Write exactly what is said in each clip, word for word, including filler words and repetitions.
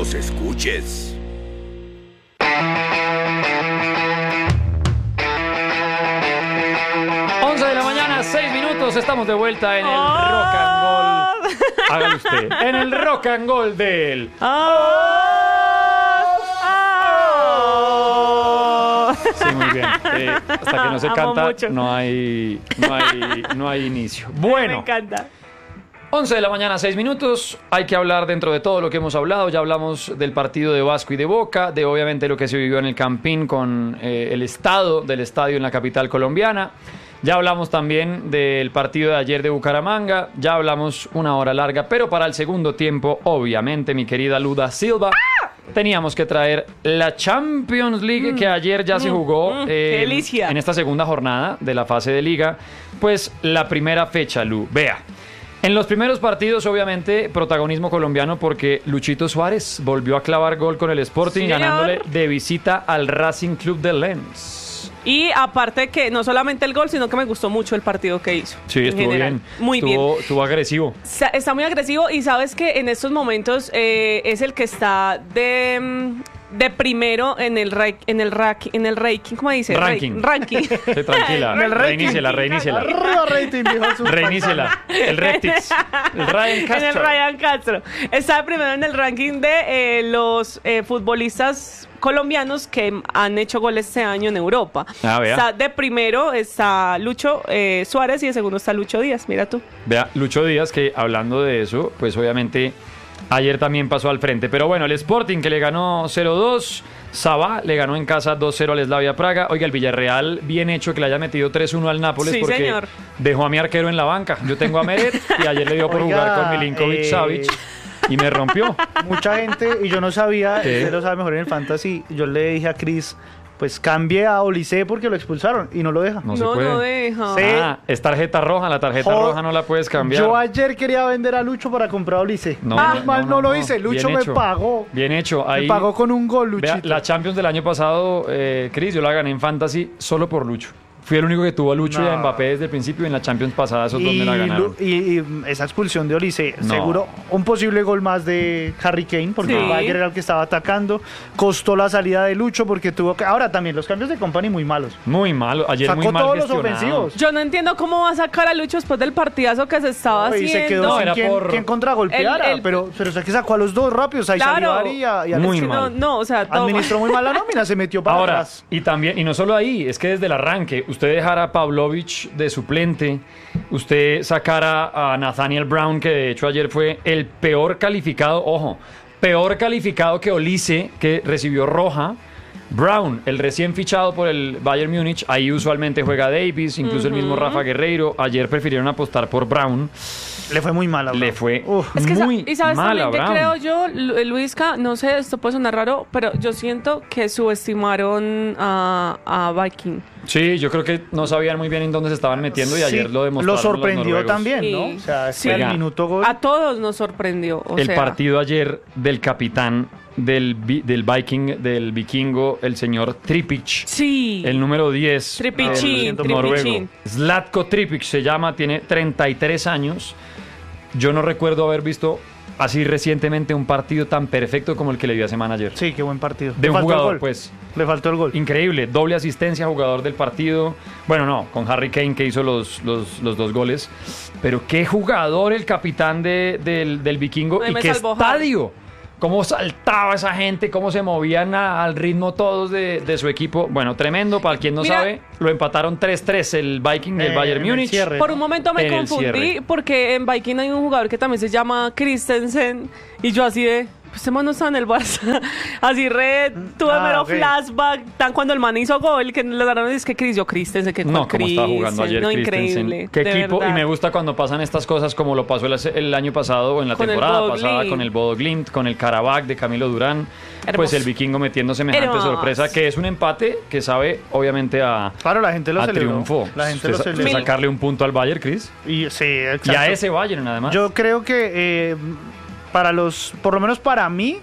los escuches. once de la mañana, seis minutos, estamos de vuelta en el oh. Rock and Roll. Hágalo usted. En el Rock and Roll del... Oh. Oh. Sí, muy bien. Eh, hasta que no se canta, no hay, no, hay, no hay inicio. Bueno. Me encanta. once de la mañana, seis minutos. Hay que hablar dentro de todo lo que hemos hablado. Ya hablamos del partido de Vasco y de Boca, de obviamente lo que se vivió en el Campín con eh, el estado del estadio en la capital colombiana. Ya hablamos también del partido de ayer de Bucaramanga. Ya hablamos una hora larga, pero para el segundo tiempo, obviamente, mi querida Luda Silva, ¡ah! Teníamos que traer la Champions League, mm, que ayer ya mm, se jugó mm, eh, ¡qué delicia! En esta segunda jornada de la fase de Liga. Pues la primera fecha, Lu. Vea. En los primeros partidos, obviamente, protagonismo colombiano porque Luchito Suárez volvió a clavar gol con el Sporting, sí, ganándole de visita al Racing Club de Lens. Y aparte que no solamente el gol, sino que me gustó mucho el partido que hizo. Sí, estuvo general. bien. Muy estuvo, bien. Estuvo agresivo. Está muy agresivo y sabes que en estos momentos eh, es el que está de... de primero en el ra- en el rack, en el ranking, ¿cómo dice? Ranking. Ra- ranking. Sí, tranquila. Reiníciela, reiníciela. Reiníciela. El Rectix. El Ryan Castro. En el Ryan Castro. Está primero en el ranking de eh, los eh, futbolistas colombianos que han hecho goles este año en Europa. Ah, vea. Está de primero está Lucho eh, Suárez y de segundo está Lucho Díaz, mira tú. Vea, Lucho Díaz, que hablando de eso, pues obviamente ayer también pasó al frente. Pero bueno, el Sporting que le ganó cero dos. Sabá le ganó en casa dos cero al Slavia Praga. Oiga, el Villarreal, bien hecho que le haya metido tres uno al Nápoles, sí, porque señor. Dejó a mi arquero en la banca. Yo tengo a Meret y ayer le dio por Oiga, jugar con Milinkovic eh... Savic y me rompió. Mucha gente, y yo no sabía, ¿qué? Usted lo sabe mejor en el Fantasy, yo le dije a Chris, pues cambie a Olise porque lo expulsaron y no lo deja. No, No, se puede. no deja. Sí. Ah, es tarjeta roja, la tarjeta Jo- roja no la puedes cambiar. Yo ayer quería vender a Lucho para comprar a Olise. No, ah, no, mal no, no, no, lo no. hice, Lucho Bien me hecho. pagó. Bien hecho. Ahí, Me pagó con un gol, Luchito. vea, la Champions del año pasado, eh, Chris, yo la gané en Fantasy solo por Lucho. Fui el único que tuvo a Lucho No. y a Mbappé desde el principio, y en la Champions pasada esos dos me la ganaron. Lu- y, y esa expulsión de Olise, No. seguro un posible gol más de Harry Kane, porque Sí. el Bayern era el que estaba atacando, costó la salida de Lucho porque tuvo que... Ahora también los cambios de Company muy malos. Muy malo, ayer Sacó muy mal todos los gestionado. ofensivos. Yo no entiendo cómo va a sacar a Lucho después del partidazo que se estaba No, y haciendo. se quedó No, sin era quien, por- quien contragolpeara, El- el- pero, pero o sea, que sacó a los dos rápidos, ahí Claro. salió Ari y a, y a Muy Es que mal. no, no, o sea, todo administró muy mal la nómina, se metió para Ahora, atrás. y también, y no solo ahí, es que desde el arranque, usted dejara a Pavlovich de suplente, usted sacara a Nathaniel Brown, que de hecho ayer fue el peor calificado, ojo, peor calificado que Olise, que recibió roja. Brown, el recién fichado por el Bayern Múnich, ahí usualmente juega Davis, incluso el mismo Rafa Guerreiro. Ayer prefirieron apostar por Brown. Le fue muy mal a Brown. Le fue Uf. Es que sa- muy y sabes mal a también que Brown. creo yo, Lu- Luisca, no sé, esto puede sonar raro, pero yo siento que subestimaron a, a Viking. Sí, yo creo que no sabían muy bien en dónde se estaban metiendo y Sí, ayer lo demostraron lo los sorprendió noruegos. también, ¿no? Sí. O sea, es Sí. que al Oiga, minuto gol. A todos nos sorprendió. O El sea, partido ayer del capitán del, vi- del Viking, del vikingo, el señor Tripic. Sí. El número diez. Tripichin, el noruego. Tripichin. Zlatko Tripic se llama, tiene treinta y tres años. Yo no recuerdo haber visto así recientemente un partido tan perfecto como el que le dio a semana ayer. Sí, qué buen partido. De Le un faltó el jugador, gol. pues. Le faltó el gol. Increíble, doble asistencia, jugador del partido. Bueno, no, con Harry Kane que hizo los, los, los dos goles. Pero qué jugador el capitán de, del, del vikingo. Ay, Y me qué salvó estadio. Cómo saltaba esa gente, cómo se movían a- al ritmo todos de, de su equipo. Bueno, tremendo, para quien no Mira, sabe, lo empataron tres tres el Viking y el Eh, Bayern en el Múnich. cierre. Por un momento me En el confundí cierre. porque en Viking hay un jugador que también se llama Christensen y yo así de, pues este man no está en el Barça. Así re, tuve Ah, mero ok. flashback, tan cuando el man hizo gol, que le daron, es que Chris, yo Christensen, que No, como estaba jugando ayer no, Christensen. increíble. Qué de equipo, verdad. y me gusta cuando pasan estas cosas como lo pasó el, el año pasado o en la Con el temporada Bodo pasada Glimt. con el Bodo Glimt, con el Karabakh de Camilo Durán. Hermoso. Pues el vikingo metiendo semejante Hermoso. sorpresa, que es un empate que sabe obviamente a, Claro, la gente lo a celebró. triunfo. La gente Usted lo sa- celebró. usted sacarle un punto al Bayern, Chris. Y, sí, exacto. Y a ese Bayern, además. Yo creo que eh, para los, por lo menos para mí,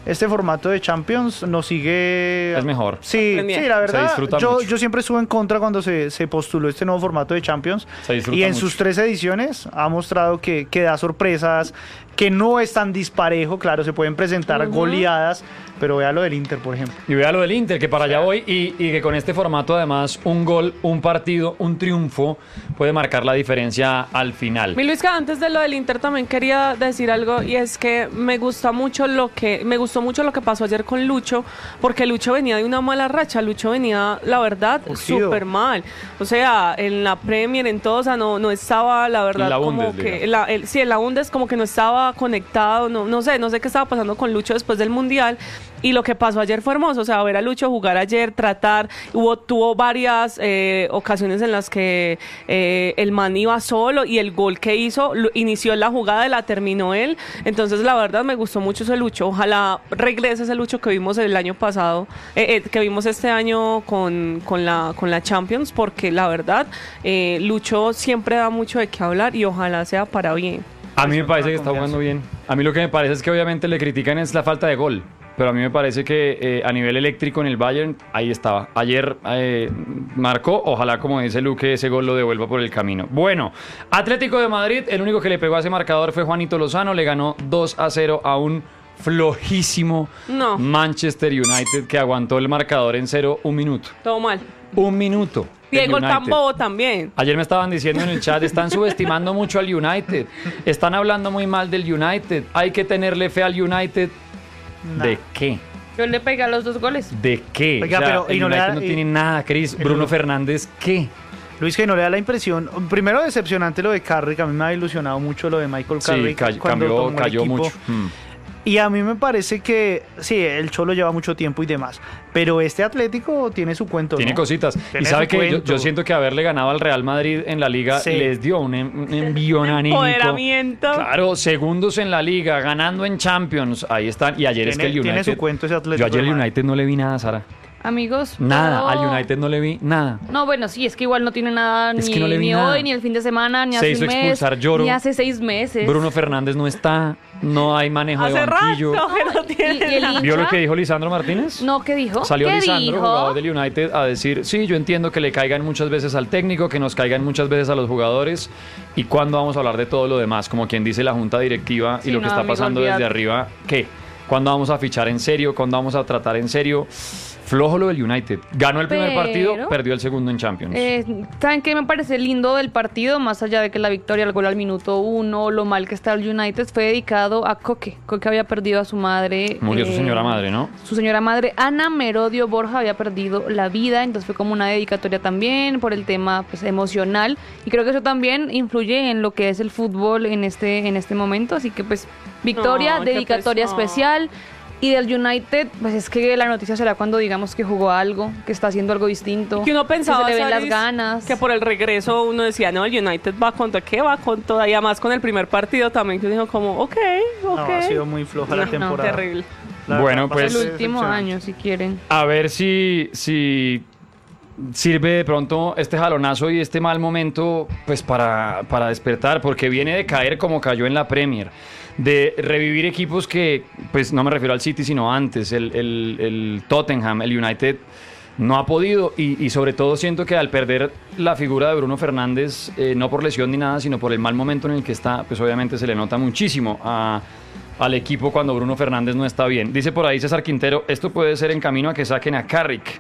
este formato de Champions nos sigue... Es mejor. Sí, sí, la verdad, yo, mucho. yo siempre estuve en contra cuando se, se postuló este nuevo formato de Champions. Y en mucho. sus tres ediciones ha mostrado que, que da sorpresas, que no es tan disparejo, claro, se pueden presentar uh-huh. goleadas, pero vea lo del Inter, por ejemplo. Y vea lo del Inter, que para allá voy, y, y que con este formato además un gol, un partido, un triunfo puede marcar la diferencia al final. Mi Luisca, antes de lo del Inter también quería decir algo, y es que me gusta mucho lo que me gustó mucho lo que pasó ayer con Lucho, porque Lucho venía de una mala racha, Lucho venía, la verdad, súper mal. O sea, en la Premier, en todo, o sea, no, no estaba, la verdad, la como Bundes, que la, el, sí, en la Bundes como que no estaba conectado, no, no sé, no sé qué estaba pasando con Lucho después del Mundial. Y lo que pasó ayer fue hermoso, o sea, ver a Lucho jugar ayer, tratar, hubo, tuvo varias eh, ocasiones en las que eh, el man iba solo y el gol que hizo, lo, inició la jugada y la terminó él, entonces la verdad me gustó mucho ese Lucho, ojalá regrese ese Lucho que vimos el año pasado, eh, eh, que vimos este año con, con, la, con la Champions, porque la verdad, eh, Lucho siempre da mucho de qué hablar y ojalá sea para bien. A mí me parece que está jugando bien, a mí lo que me parece es que obviamente le critican es la falta de gol. Pero a mí me parece que eh, a nivel eléctrico en el Bayern, ahí estaba. Ayer eh, marcó, ojalá como dice Luque, ese gol lo devuelva por el camino. Bueno, Atlético de Madrid, el único que le pegó a ese marcador fue Juanito Lozano, le ganó dos a cero a un flojísimo no. Manchester United que aguantó el marcador en cero un minuto. Todo mal. Un minuto. Diego Tambo también. Ayer me estaban diciendo en el chat, están subestimando mucho al United, están hablando muy mal del United, hay que tenerle fe al United. Nah. ¿De qué? Yo le pegué a los dos goles. ¿De qué? Oiga, o sea, pero, el y no United le da, no y, tiene nada, Cris. Bruno el, Fernández, ¿qué? Luis, que no le da la impresión. Primero, decepcionante lo de Carrick. A mí me ha ilusionado mucho lo de Michael Carrick. Sí, cay, cambió, cayó mucho. Hmm. Y a mí me parece que, sí, el Cholo lleva mucho tiempo y demás, pero este Atlético tiene su cuento, Tiene ¿no? cositas. Tiene y sabe que yo, cuento. yo siento que haberle ganado al Real Madrid en la Liga sí. les dio un, un envión anímico. Empoderamiento. Claro, segundos en la Liga, ganando en Champions, ahí están. Y ayer tiene, es que el United... Tiene su cuento ese Atlético. Yo ayer el United no le vi nada, Sara. Amigos, nada, pero... al United no le vi nada. No, bueno, sí, es que igual no tiene nada es ni, que no le vi ni nada. hoy, ni el fin de semana, ni Se hace hizo un mes, expulsar Lloro. ni hace seis meses. Bruno Fernández no está, no hay manejo hace de banquillo. Rato que no tiene ¿Y, y el hincha? ¿Vio lo que dijo Lisandro Martínez? No, ¿qué dijo? Salió ¿Qué Lisandro, dijo? jugador del United, a decir, sí, yo entiendo que le caigan muchas veces al técnico, que nos caigan muchas veces a los jugadores, y cuándo vamos a hablar de todo lo demás, como quien dice la junta directiva sí, y lo no, que está amigo, pasando olvídate. desde arriba, ¿qué? ¿Cuándo vamos a fichar en serio? ¿Cuándo vamos a tratar en serio? Flojo lo del United. Ganó el primer Pero, partido, perdió el segundo en Champions. Eh, ¿Saben qué me parece lindo del partido? Más allá de que la victoria, el gol al minuto uno, lo mal que está el United, fue dedicado a Coque. Coque había perdido a su madre. Murió eh, su señora madre, ¿no? Su señora madre, Ana Merodio Borja, había perdido la vida, entonces fue como una dedicatoria también por el tema pues, emocional. Y creo que eso también influye en lo que es el fútbol en este, en este momento. Así que pues, victoria, no, dedicatoria especial. Y del United, pues es que la noticia será cuando digamos que jugó algo, que está haciendo algo distinto. Que uno pensaba, que se le ven Saris, las ganas. que por el regreso uno decía, no, el United va con todo, ¿qué va con todo? Y además con el primer partido también, que uno dijo como, ok, ok. No, ha sido muy floja la no, temporada. No, terrible. La bueno, verdad, pues... El último año, si quieren. A ver si... si... sirve de pronto este jalonazo y este mal momento pues para, para despertar, porque viene de caer como cayó en la Premier, de revivir equipos que, pues no me refiero al City sino antes, el, el, el Tottenham, el United no ha podido y, y sobre todo siento que al perder la figura de Bruno Fernández, eh, no por lesión ni nada, sino por el mal momento en el que está, pues obviamente se le nota muchísimo a... al equipo cuando Bruno Fernández no está bien. Dice por ahí César Quintero, esto puede ser en camino a que saquen a Carrick.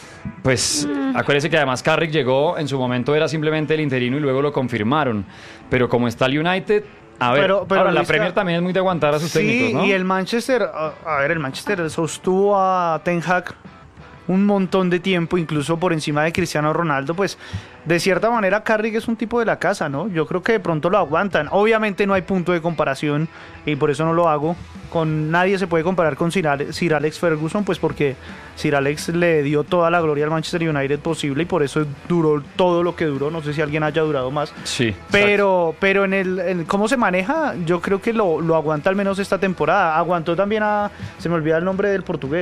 Pues mm. acuérdese que además Carrick llegó, en su momento era simplemente el interino y luego lo confirmaron. Pero como está el United, a ver, pero, pero ahora la Luisca, Premier también es muy de aguantar a sus sí, técnicos, ¿no? Y el Manchester, a, a ver, el Manchester sostuvo a Ten Hag un montón de tiempo, incluso por encima de Cristiano Ronaldo, pues de cierta manera Carrick es un tipo de la casa, ¿no? Yo creo que de pronto lo aguantan. Obviamente no hay punto de comparación y por eso no lo hago. Con nadie se puede comparar con Sir Alex, Sir Alex Ferguson, pues porque Sir Alex le dio toda la gloria al Manchester United posible y por eso duró todo lo que duró. No sé si alguien haya durado más. Sí. Pero, pero en el en cómo se maneja, yo creo que lo, lo aguanta al menos esta temporada. Aguantó también a, se me olvida el nombre del portugués.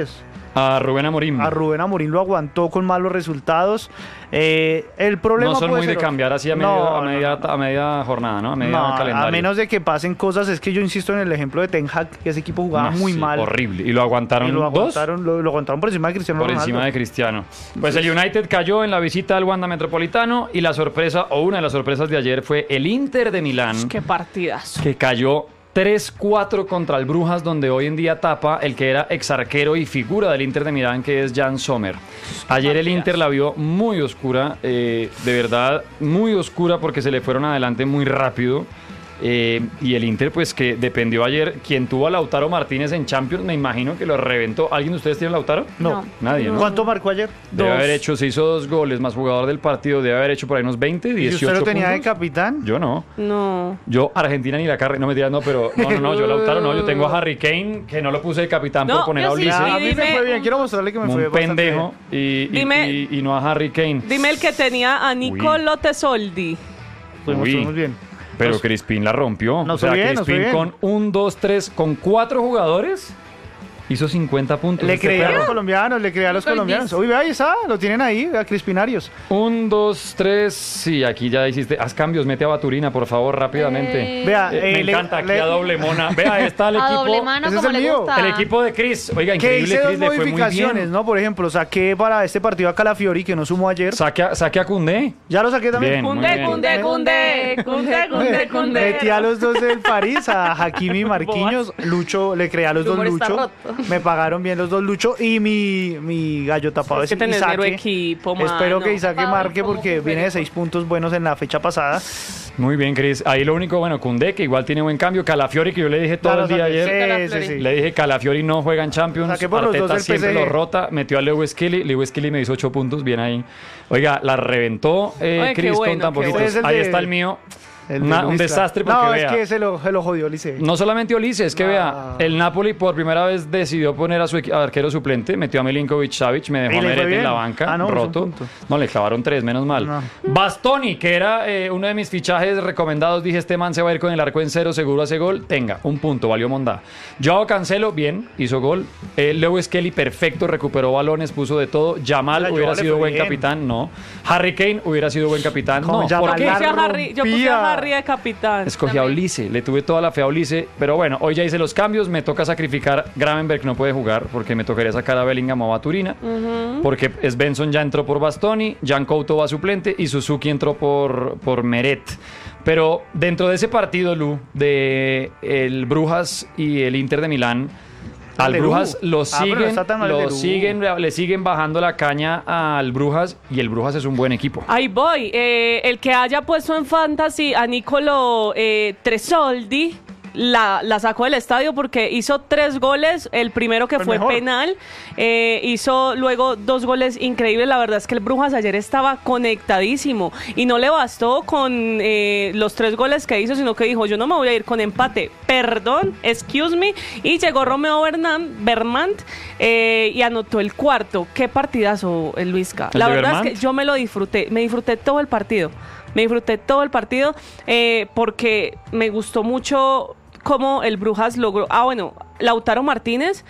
A Rubén Amorim. A Rubén Amorim lo aguantó con malos resultados. Eh, el problema no son puede muy de ser- cambiar así a, medio- No, a, no, media, no. a media jornada, ¿no? A media No, calendario. a menos de que pasen cosas, es que yo insisto en el ejemplo de Ten Hag, que ese equipo jugaba No, muy sí, mal. horrible. Y lo aguantaron Y lo dos aguantaron, lo, lo aguantaron por encima de Cristiano por Ronaldo. encima de Cristiano. Pues el United cayó en la visita al Wanda Metropolitano y la sorpresa, o una de las sorpresas de ayer, fue el Inter de Milán, Qué partidas. que cayó tres cuatro contra el Brujas, donde hoy en día tapa el que era ex arquero y figura del Inter de Milán, que es Jan Sommer. Ayer el partidas. Inter la vio muy oscura, eh, de verdad muy oscura, porque se le fueron adelante muy rápido. Eh, y el Inter, pues que dependió ayer. Quien tuvo a Lautaro Martínez en Champions, me imagino que lo reventó. ¿Alguien de ustedes tiene a Lautaro? No. No. Nadie, ¿no? ¿Cuánto marcó ayer? Debe Dos. haber hecho, se hizo dos goles, más jugador del partido, debe haber hecho por ahí unos veinte, ¿Y dieciocho usted lo tenía de puntos. capitán? Yo no. No. Yo, Argentina ni la carrera, no me digas, no, pero no, no, no, yo Lautaro no, yo tengo a Harry Kane, que no lo puse de capitán No, por poner a yo sí, Ulises, Ah, a mí dime- me fue bien, quiero mostrarle que me como fue un bastante pendejo, bien. y, y- Dime- y- y no a Harry Kane. Dime el que tenía a Nicolo Tesoldi. Fuimos, Uy. fuimos bien. Pero Nos- Crispín la rompió. nos o sea, fue bien, nos fue Crispín bien. con un, dos, tres, con cuatro jugadores, hizo cincuenta puntos. Le este creía a perro. los colombianos, le creía a los Soy colombianos. dis- Uy, vea, ahí está, lo tienen ahí, a Crispinarios. Un, dos, tres, sí, aquí ya hiciste. Haz cambios, mete a Baturina, por favor, rápidamente. Eh, Vea, Eh, me eh, le- encanta, aquí le- a doble mona. Vea, ahí está el A equipo. doble mano, Ese es como el le mío. gusta. El equipo de Chris. Oiga, Que increíble, hice dos Chris, le fue muy modificaciones, bien. ¿no? Por ejemplo, saqué para este partido a Calafiori, que no sumó ayer. Saque a, saque a Koundé. Ya lo saqué también. Bien, muy Cunde, bien. cunde, cunde, cunde, cunde, cunde. Metí a los dos del París, a Hakimi y Marquinhos. Lucho, le creé a los El dos humor está Lucho. roto. Me pagaron bien los dos Lucho. Y mi, mi gallo tapado Es que es tenés Isaac. mero equipo, mano. Espero que Isaac Ay, marque cómo porque que viene de pereza. seis puntos buenos en la fecha pasada. Muy bien, Chris. Ahí lo único, bueno, Koundé, que igual tiene buen cambio. Calafiori, que yo le dije todo Claro, el día saqué- ayer. sí, sí, sí. Le dije Calafiori no juega en Champions. Saqué por los dos Arteta del siempre P S G. lo rota. Metió a Lewis Kelly. Lewis Kelly me hizo ocho puntos. Bien ahí. Oiga, la reventó eh, Ay, qué Chris bueno, con tan qué poquitos. bueno. Ese es el Ahí de- está el mío. El de Una- un Luis, desastre claro. porque No, vea. es que se lo, se lo jodió Lice. No solamente Ulises, es que No. vea, el Napoli por primera vez decidió poner a su equi- arquero suplente, metió a Milinkovic Savic, me dejó ¿Y a le fue Meret en bien? la banca, Ah, no, es un roto. punto. No, le clavaron tres, menos mal. No. Bastoni, que era eh, uno de mis fichajes recomendados, dije, este man se va a ir con el arco en cero, seguro hace gol, tenga, un punto, valió mondá. Joao Cancelo, bien, hizo gol. Eh, Lewis Kelly, perfecto, recuperó balones, puso de todo. Jamal Mira, hubiera Joao le sido fue buen bien. capitán, no. Harry Kane hubiera sido buen capitán, Como no. Jamal ¿Por qué? Yo la puse a Harry, yo puse rompía. a Harry de capitán. Escogí a Ulises, le tuve toda la fe a Ulises, pero bueno, hoy ya hice los cambios, me toca sacrificar. Gravenberg no puede jugar porque me tocaría sacar a Bellingham o a Baturina, porque Svensson ya entró por Bastoni, Jan Couto va suplente y Suzuki entró por, por Meret. Pero dentro de ese partido, Lu, de el Brujas y el Inter de Milán, al de Brujas Lu. lo Ah, pero no siguen, está tan mal el de lo Lu. siguen, le siguen bajando la caña al Brujas y el Brujas es un buen equipo. Ahí voy. Eh, el que haya puesto en fantasy a Nicolo eh, Tresoldi la, la sacó del estadio porque hizo tres goles. El primero que El fue mejor. penal. Eh, hizo luego dos goles increíbles. La verdad es que el Brujas ayer estaba conectadísimo. Y no le bastó con eh, los tres goles que hizo, sino que dijo: yo no me voy a ir con empate. Perdón, excuse me. Y llegó Romeo Bernan, Vermont eh, y anotó el cuarto. Qué partidazo, el Luisca. ¿El La de verdad Vermont? es que yo me lo disfruté, me disfruté todo el partido, me disfruté todo el partido eh, porque me gustó mucho cómo el Brujas logró, ah bueno, Lautaro Martínez,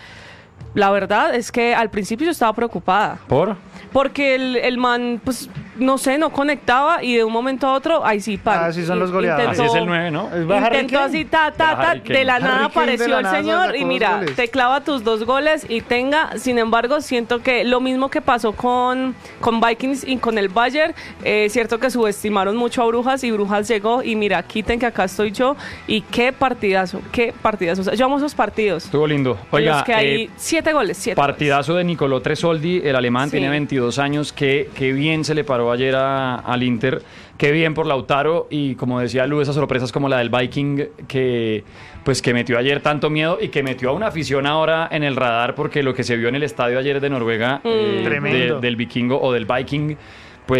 la verdad es que al principio yo estaba preocupada, ¿Por? porque el, el man, pues, no sé, no conectaba y de un momento a otro, ahí sí, pan. Así son los goleadores. Así es el nueve, ¿no? Es Harry Intentó Kane. así, ta, ta, Era ta, Harry Kane. de la Harry nada Kane de apareció la el nada señor sacó y dos mira, goles. te clava tus dos goles y tenga, sin embargo, siento que lo mismo que pasó con, con Vikings y con el Bayern, eh, es cierto que subestimaron mucho a Brujas y Brujas llegó y mira, quiten que acá estoy yo y qué partidazo, qué partidazo. O sea, yo amo esos partidos. Estuvo lindo. En Oiga, los que hay eh, siete goles, siete partidazo de Nicolò Tresoldi, el alemán, Sí. tiene veintidós años, que, que bien se le paró ayer a- al Inter, qué bien por Lautaro y como decía Lu, esas sorpresas como la del Viking que pues que metió ayer tanto miedo y que metió a una afición ahora en el radar porque lo que se vio en el estadio ayer de Noruega, eh, Tremendo. de- del Vikingo o del Viking, pues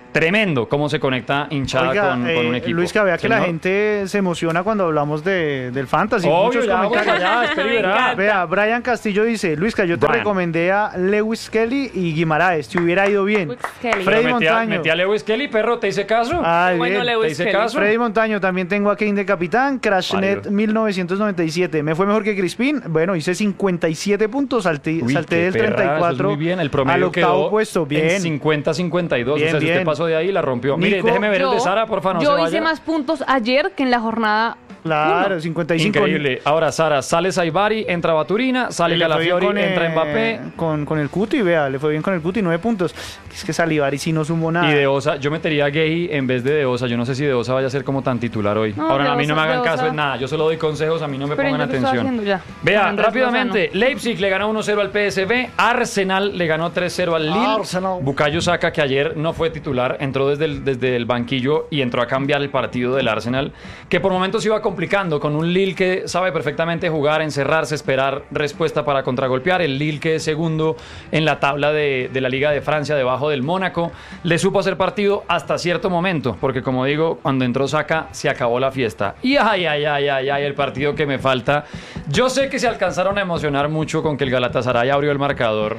tremendo cómo se conecta hinchada Oiga, con, eh, con un equipo. Luis, que vea que la Señor. gente se emociona cuando hablamos de, del fantasy. Obvio, Muchos ya, vamos comentarios. allá, espere y verá. Vea, Brian Castillo dice, Luisca, yo te Brian. recomendé a Lewis Kelly y Guimaraes, te hubiera ido bien. Lewis Kelly. Freddy Pero metí a, Montaño. metí a Lewis Kelly, perro, ¿te hice caso? Ay, Bueno, bien. Lewis ¿Te hice Kelly. caso? Freddy Montaño, también tengo a Kane de capitán, Crashnet Válido. mil novecientos noventa y siete, me fue mejor que Crispín, bueno, hice cincuenta y siete puntos, salté, Uy, salté qué del perra, treinta y eso es cuatro muy bien. El promedio al octavo quedó puesto, en bien. cincuenta cincuenta y dos. Bien, o sea, si usted bien. pasó de ahí, la rompió. Mire, Nico, déjeme ver el de Yo- Sara, porfa, no Yo se hice vaya. más puntos ayer que en la jornada. Claro, uno. cincuenta y cinco. Increíble. Ahora, Sara, sale Saibari, entra Baturina, sale Le fue bien Calafiori, con, entra eh, Mbappé. Con, con el Cuti, vea, le fue bien con el Cuti, nueve puntos. Es que Salivari sí no sumó nada. Y de Osa, yo metería a Gay en vez de De Osa. Yo no sé si De Osa vaya a ser como tan titular hoy. No, Ahora, De a mí no me Osa- hagan De caso Osa- en nada. Yo solo doy consejos, a mí no me Pero pongan yo lo estoy atención. haciendo ya. Vea, Con Andrés rápidamente, Leipzig le ganó uno cero al P S V, Arsenal le ganó tres cero al Lille. Arsenal. Bukayo Saka, que ayer no fue titular, entró desde el, desde el banquillo y entró a cambiar el partido del Arsenal, que por momentos iba complicando con un Lille que sabe perfectamente jugar, encerrarse, esperar respuesta para contragolpear. El Lille, que es segundo en la tabla de, de la Liga de Francia, debajo del Mónaco, le supo hacer partido hasta cierto momento, porque como digo, cuando entró Saka se acabó la fiesta. Y ay, ay, ay, ay, ay, el partido que me falta. Yo sé que se alcanzaron a emocionar mucho con que el Galatasaray abrió el marcador,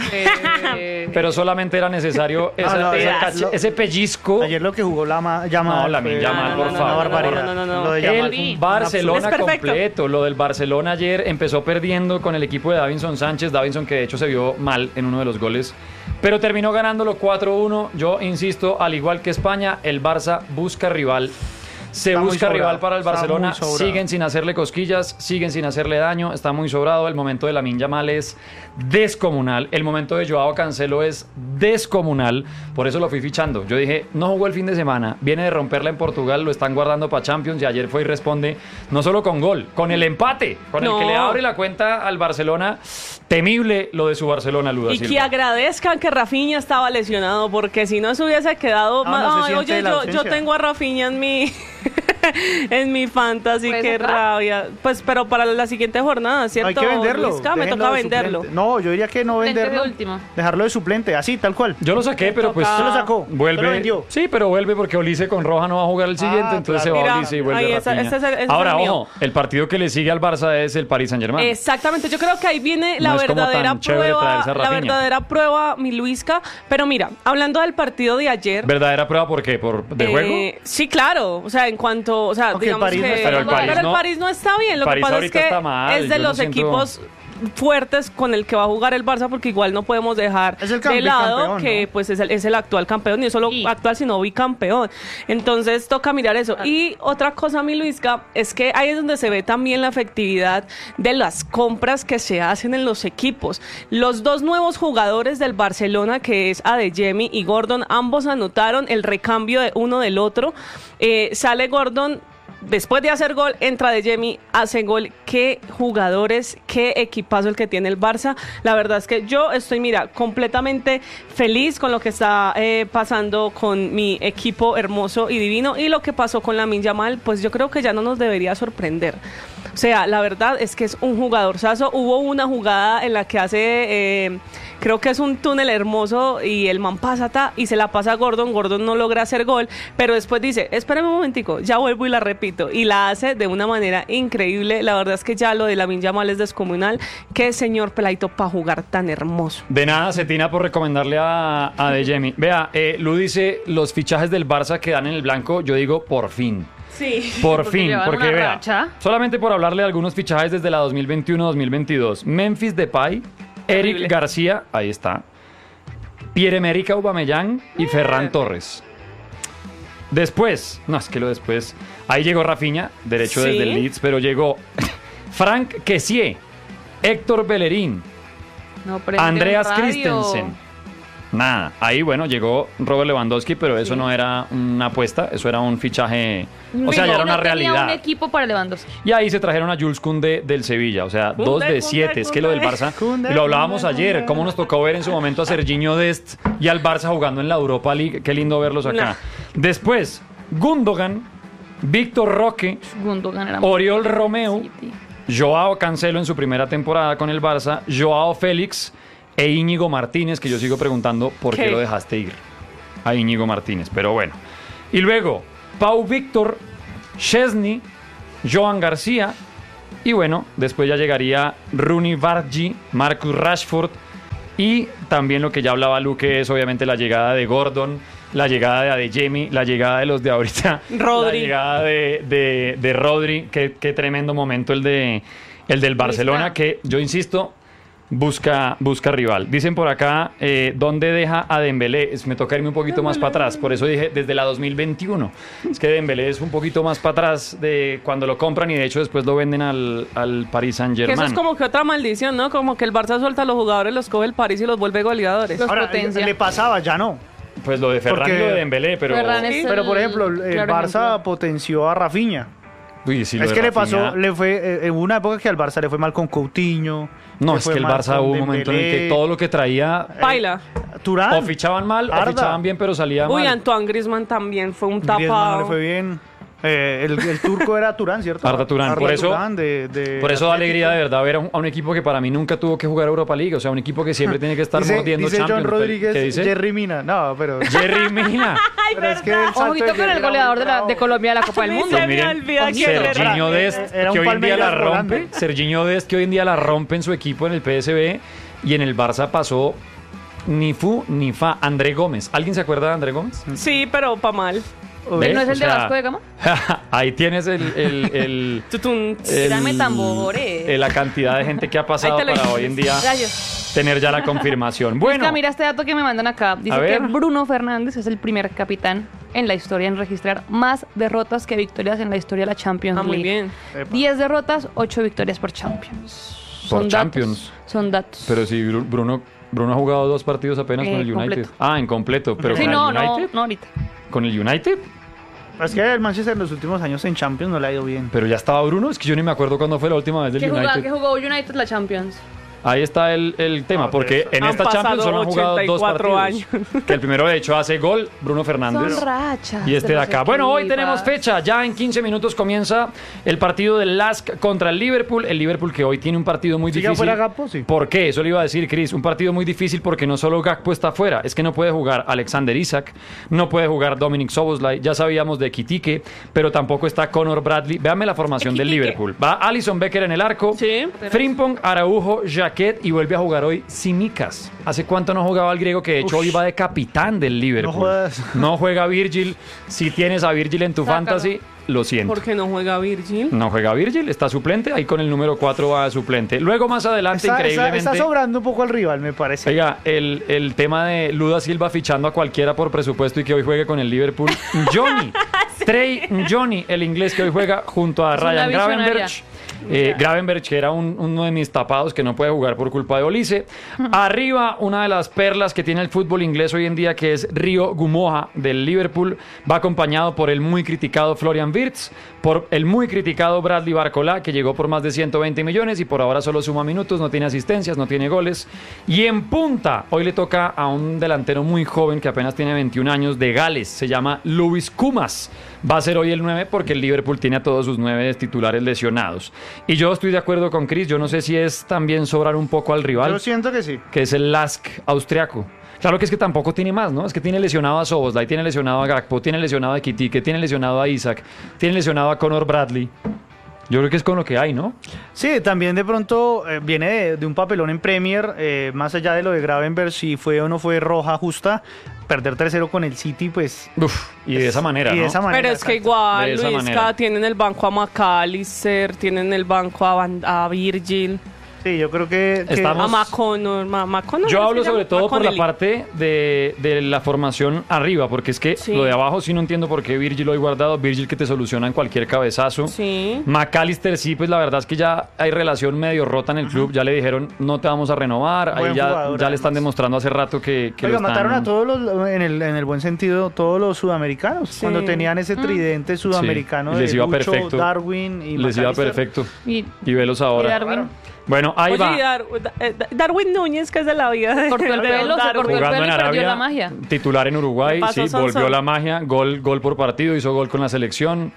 Eh, pero solamente era necesario esa- no, esa ya, cache- lo- ese pellizco. Ayer lo que jugó la Yamal. No, Lamine fue Yamal, por una favor. barbaridad. No, no, no, no. Lo de Yamal El fue un Barcelona Es perfecto. completo. Lo del Barcelona ayer empezó perdiendo con el equipo de Davinson Sánchez. Davinson, que de hecho se vio mal en uno de los goles, pero terminó ganándolo cuatro uno. Yo insisto, al igual que España, el Barça busca rival. Se Está muy busca sobrado, rival para el está Barcelona. muy sobrado. Siguen sin hacerle cosquillas, siguen sin hacerle daño. Está muy sobrado. El momento de Lamine Yamal es descomunal. El momento de Joao Cancelo es descomunal. Por eso lo fui fichando. Yo dije, no jugó el fin de semana. Viene de romperla en Portugal. Lo están guardando para Champions. Y ayer fue y responde no solo con gol, con el empate. Con No. el que le abre la cuenta al Barcelona. Temible lo de su Barcelona, Luda Y que Silva. agradezcan que Rafinha estaba lesionado, porque si no se hubiese quedado... No, ma- no se Ay, siente oye, la yo, yo ausencia. tengo a Rafinha en mi... en mi fantasy, ¿Puedes qué sacar? rabia. Pues, pero para la siguiente jornada, ¿cierto? Hay que venderlo. Luisca? Me déjenlo toca de venderlo. suplente. No, yo diría que no Suplente de venderlo. último. Dejarlo de suplente, así, tal cual. Yo lo saqué, pero pues Usted lo sacó, vuelve. usted lo vendió. Sí, pero vuelve porque Olise con Roja no va a jugar el siguiente, Ah, entonces claro. se va Mira, Olise y vuelve ahí esa- Rafinha. ese es el- ese es Ahora, el mío. ojo, el partido que le sigue al Barça es el Paris Saint-Germain. Exactamente, yo creo que ahí viene la No es como verdadera tan chévere prueba, traerse a la Rafinha. verdadera prueba, mi Luisca. Pero mira, hablando del partido de ayer, ¿Verdadera prueba por qué? ¿Por de eh, juego? sí, claro, o sea, en cuanto, o sea, Aunque el digamos París no que, está Pero el París pero el no- París no está bien. Lo París que pasa es ahorita que está mal, es de yo no los siento- equipos fuertes con el que va a jugar el Barça, porque igual no podemos dejar Es el de campe- lado campeón, que ¿no? pues es el, es el actual campeón, y no solo Sí. actual sino bicampeón. Entonces toca mirar eso. Y otra cosa, mi Luisca, es que ahí es donde se ve también la efectividad de las compras que se hacen en los equipos. Los dos nuevos jugadores del Barcelona, que es Adeyemi y Gordon, ambos anotaron el recambio de uno del otro. Eh, sale Gordon. Después de hacer gol, entra De Jemi, hace gol. Qué jugadores, qué equipazo el que tiene el Barça. La verdad es que yo estoy, mira, completamente feliz con lo que está eh, pasando con mi equipo hermoso y divino. Y lo que pasó con Lamine Yamal, pues yo creo que ya no nos debería sorprender. O sea, la verdad es que es un jugadorzazo. Hubo una jugada en la que hace, eh, creo que es un túnel hermoso y el man pasa ta, y se la pasa a Gordon. Gordon no logra hacer gol, pero después dice, espérame un momentico, ya vuelvo y la repito. Y la hace de una manera increíble. La verdad es que ya lo de Lamine Yamal es descomunal. Qué señor peladito para jugar tan hermoso. De nada, Cetina, por recomendarle a, a De Jemi. Vea, eh, Lu dice, los fichajes del Barça quedan en el blanco. Yo digo, por fin. Sí. Por Porque fin, llevan porque una vea, racha. solamente por hablarle de algunos fichajes desde la dos mil veintiuno dos mil veintidós. Memphis Depay, Terrible. Eric García, ahí está. Pierre-Emerick Aubameyang y Ferran Torres. Después, no, es que lo después, ahí llegó Rafinha, derecho Sí. desde el Leeds, pero llegó Frank Kessié, Héctor Bellerín, No prende Andreas un radio. Christensen. Nada, ahí bueno, llegó Robert Lewandowski, pero eso no era una apuesta, eso era un fichaje, o sea, ya era una No tenía realidad. un equipo para Lewandowski. Y ahí se trajeron a Jules Koundé del Sevilla, o sea, Koundé, dos de Koundé, siete. Es que lo del Koundé. Barça, Koundé, y lo hablábamos Koundé, ayer, Koundé. cómo nos tocó ver en su momento a Serginho Dest y al Barça jugando en la Europa League. Qué lindo verlos acá. Después, Gundogan, Víctor Roque, Gundogan era Oriol Romeu, City. Joao Cancelo en su primera temporada con el Barça, Joao Félix e Íñigo Martínez, que yo sigo preguntando por qué, ¿Qué? lo dejaste ir. a Íñigo Martínez, pero bueno. Y luego, Pau Víctor, Szczesny, Johan García, y bueno, después ya llegaría Rooney Bargi, Marcus Rashford, y también lo que ya hablaba Luque es obviamente la llegada de Gordon, la llegada de Adeyemi, la llegada de los de ahorita, Rodri. la llegada de, de, de Rodri, qué, qué tremendo momento el, de, el del Barcelona, que yo insisto, busca, busca rival. Dicen por acá, eh, ¿dónde deja a Dembélé? Es, me toca irme un poquito más para atrás, por eso dije desde la dos mil veintiuno. Es que Dembélé es un poquito más para atrás de cuando lo compran y de hecho después lo venden al, al Paris Que Saint-Germain. eso es como que otra maldición, ¿no? Como que el Barça suelta a los jugadores, los coge el París y los vuelve goleadores. Los Ahora, potencia. le pasaba, ya no. Pues lo de Ferran Porque- y lo de Dembélé, pero... Ferran es Pero por el ejemplo, el claro Barça ejemplo. potenció a Rafinha. Uy, sí, lo Es de que le Rafinha. pasó, le fue, eh, en una época que al Barça le fue mal con Coutinho. No, le es fue que el mal Barça con hubo un momento en el que Dembélé, todo lo que traía... Paila. Turán. O fichaban mal, o Arda. fichaban bien, pero salía Uy, mal. Antoine Griezmann también fue un Griezmann no tapado. le fue bien. Eh, el, el turco era Turán, ¿cierto? Arda Turán. Por eso- Turán de- de Por eso da Atlético. alegría de verdad ver a un, a un equipo que para mí nunca tuvo que jugar Europa League. O sea, un equipo que siempre tiene que estar dice, mordiendo dice Champions. John Rodríguez, ¿Qué dice? Jerry Mina. No, pero... Jerry Mina. Ay, pero es que verdad. el salto Ojito de con Jerry el era goleador muy de, la, bravo. de Colombia de la Copa del A mí Mundo. se me Miren, olvida quién era. Serginho Era- Dest, era un que hoy en día la Palmeiras rompe. volante. Serginho Dest, que hoy en día la rompe en su equipo en el P S V. Y en el Barça pasó ni fu ni fa. André Gómez. ¿Alguien se acuerda de André Gómez? Sí, pero pa' mal. ¿Ves? ¿Él no es el O de sea, Vasco de Gama? Ahí tienes el, el, el, Tutun. el- Dame tambores. eh, la cantidad de gente que ha pasado Ahí te lo para dije. hoy en día Gracias. tener ya la confirmación. Bueno, Mira, mira este dato que me mandan acá. Dice A que ver. Bruno Fernández es el primer capitán en la historia en registrar más derrotas que victorias en la historia de la Champions Ah, muy League. bien. Epa. diez derrotas, ocho victorias por Champions. Por Son Champions. Datos, son datos. pero si Bru- Bruno, Bruno ha jugado dos partidos apenas Eh, con el United. completo. Ah, en completo, pero sí, con no, el no, United. no ahorita. Con el United. Es que el Manchester en los últimos años en Champions no le ha ido bien. Pero ya estaba Bruno, es que yo ni me acuerdo cuándo fue la última vez del ¿Qué jugó, United. ¿Qué jugó United la Champions? Ahí está el, el tema, No, porque pero en han esta Champions pasado solo han jugado dos ochenta y cuatro partidos. años. Que el primero de hecho hace gol, Bruno Fernández. Son rachas. Y este de los acá. Bueno, hoy equipos. tenemos fecha. Ya en quince minutos comienza el partido del L A S K contra el Liverpool. El Liverpool que hoy tiene un partido muy ¿Sigue difícil. afuera Gakpo? Sí. ¿Por qué? Eso le iba a decir, Chris. Un partido muy difícil porque no solo Gakpo está afuera. Es que no puede jugar Alexander Isak. No puede jugar Dominic Szoboszlai. Ya sabíamos de Kitike. Pero tampoco está Conor Bradley. Véanme la formación del Ekitike. Liverpool. Va Alisson Becker en el arco. Sí. Frimpong, Araujo, Jaquet y vuelve a jugar hoy Simikas. ¿Hace cuánto no jugaba el griego que de hecho Uf. hoy va de capitán del Liverpool? No jodas. No juega Virgil. Si tienes a Virgil en tu Sácalo. fantasy, lo siento. ¿Por qué no juega Virgil? No juega Virgil, está suplente. Ahí con el número cuatro va de suplente. Luego más adelante, Está, está- increíblemente. está sobrando un poco al rival, me parece. Oiga, el, el tema de Luda Silva fichando a cualquiera por presupuesto y que hoy juegue con el Liverpool. Johnny, Trey Johnny, el inglés que hoy juega junto a Es una Ryan visionaria. Gravenberch. Eh, Gravenberch, que era un- uno de mis tapados que no puede jugar por culpa de Olise. Arriba, una de las perlas que tiene el fútbol inglés hoy en día, que es Rio Gumoja del Liverpool. Va acompañado por el muy criticado Florian Wirtz, por el muy criticado Bradley Barcola, que llegó por más de ciento veinte millones y por ahora solo suma minutos, no tiene asistencias, no tiene goles. Y en punta, hoy le toca a un delantero muy joven que apenas tiene veintiún años, de Gales, se llama Luis Kumas. Va a ser hoy el nueve porque el Liverpool tiene a todos sus nueve titulares lesionados. Y yo estoy de acuerdo con Chris, yo no sé si es también sobrar un poco al rival, Yo siento que sí. que es el L A S K austriaco. Claro que es que tampoco tiene más, ¿no? Es que tiene lesionado a Szoboszlai, tiene lesionado a Gakpo, tiene lesionado a Kitike, tiene lesionado a Isaac, tiene lesionado a Conor Bradley. Yo creo que es con lo que hay, ¿no? Sí, también de pronto eh, viene de, de un papelón en Premier, eh, más allá de lo de Gravenberch, si fue o no fue roja justa, perder tres cero con el City, pues... Uf, y de esa manera, y de ¿no? esa manera, Pero es que exacto. igual, De esa Luisca, manera. tiene en el banco a McAllister, tiene en el banco a, Van- a Virgil, Sí, yo creo que... que- Estamos- a McConnor. Ma- McConnor, Yo ¿cómo hablo se llama? sobre todo por la McConnelly. parte de, de la formación arriba, porque es que Sí. lo de abajo sí no entiendo por qué Virgil hoy guardado, Virgil que te soluciona en cualquier cabezazo. Sí. McAllister sí, pues la verdad es que ya hay relación medio rota en el club, ya le dijeron no te vamos a renovar, ahí Buen ya, jugador, ya le están además. demostrando hace rato que, que Oiga, lo están... mataron a todos los, en el, en el buen sentido, todos los sudamericanos. Sí. Cuando tenían ese tridente sudamericano Sí, y les de iba Lucho, perfecto. Darwin y Les iba McAllister. perfecto. Y, Y velos y ahora. Darwin Bueno, ahí Oye, va. y Dar- eh, Darwin Núñez, que es de la vida de cortó el de pelo, se Darwin. cortó el Jugando pelo en y perdió Arabia, la magia. titular en Uruguay, Pasó sí, Son volvió Son. la magia, gol, gol por partido, hizo gol con la selección.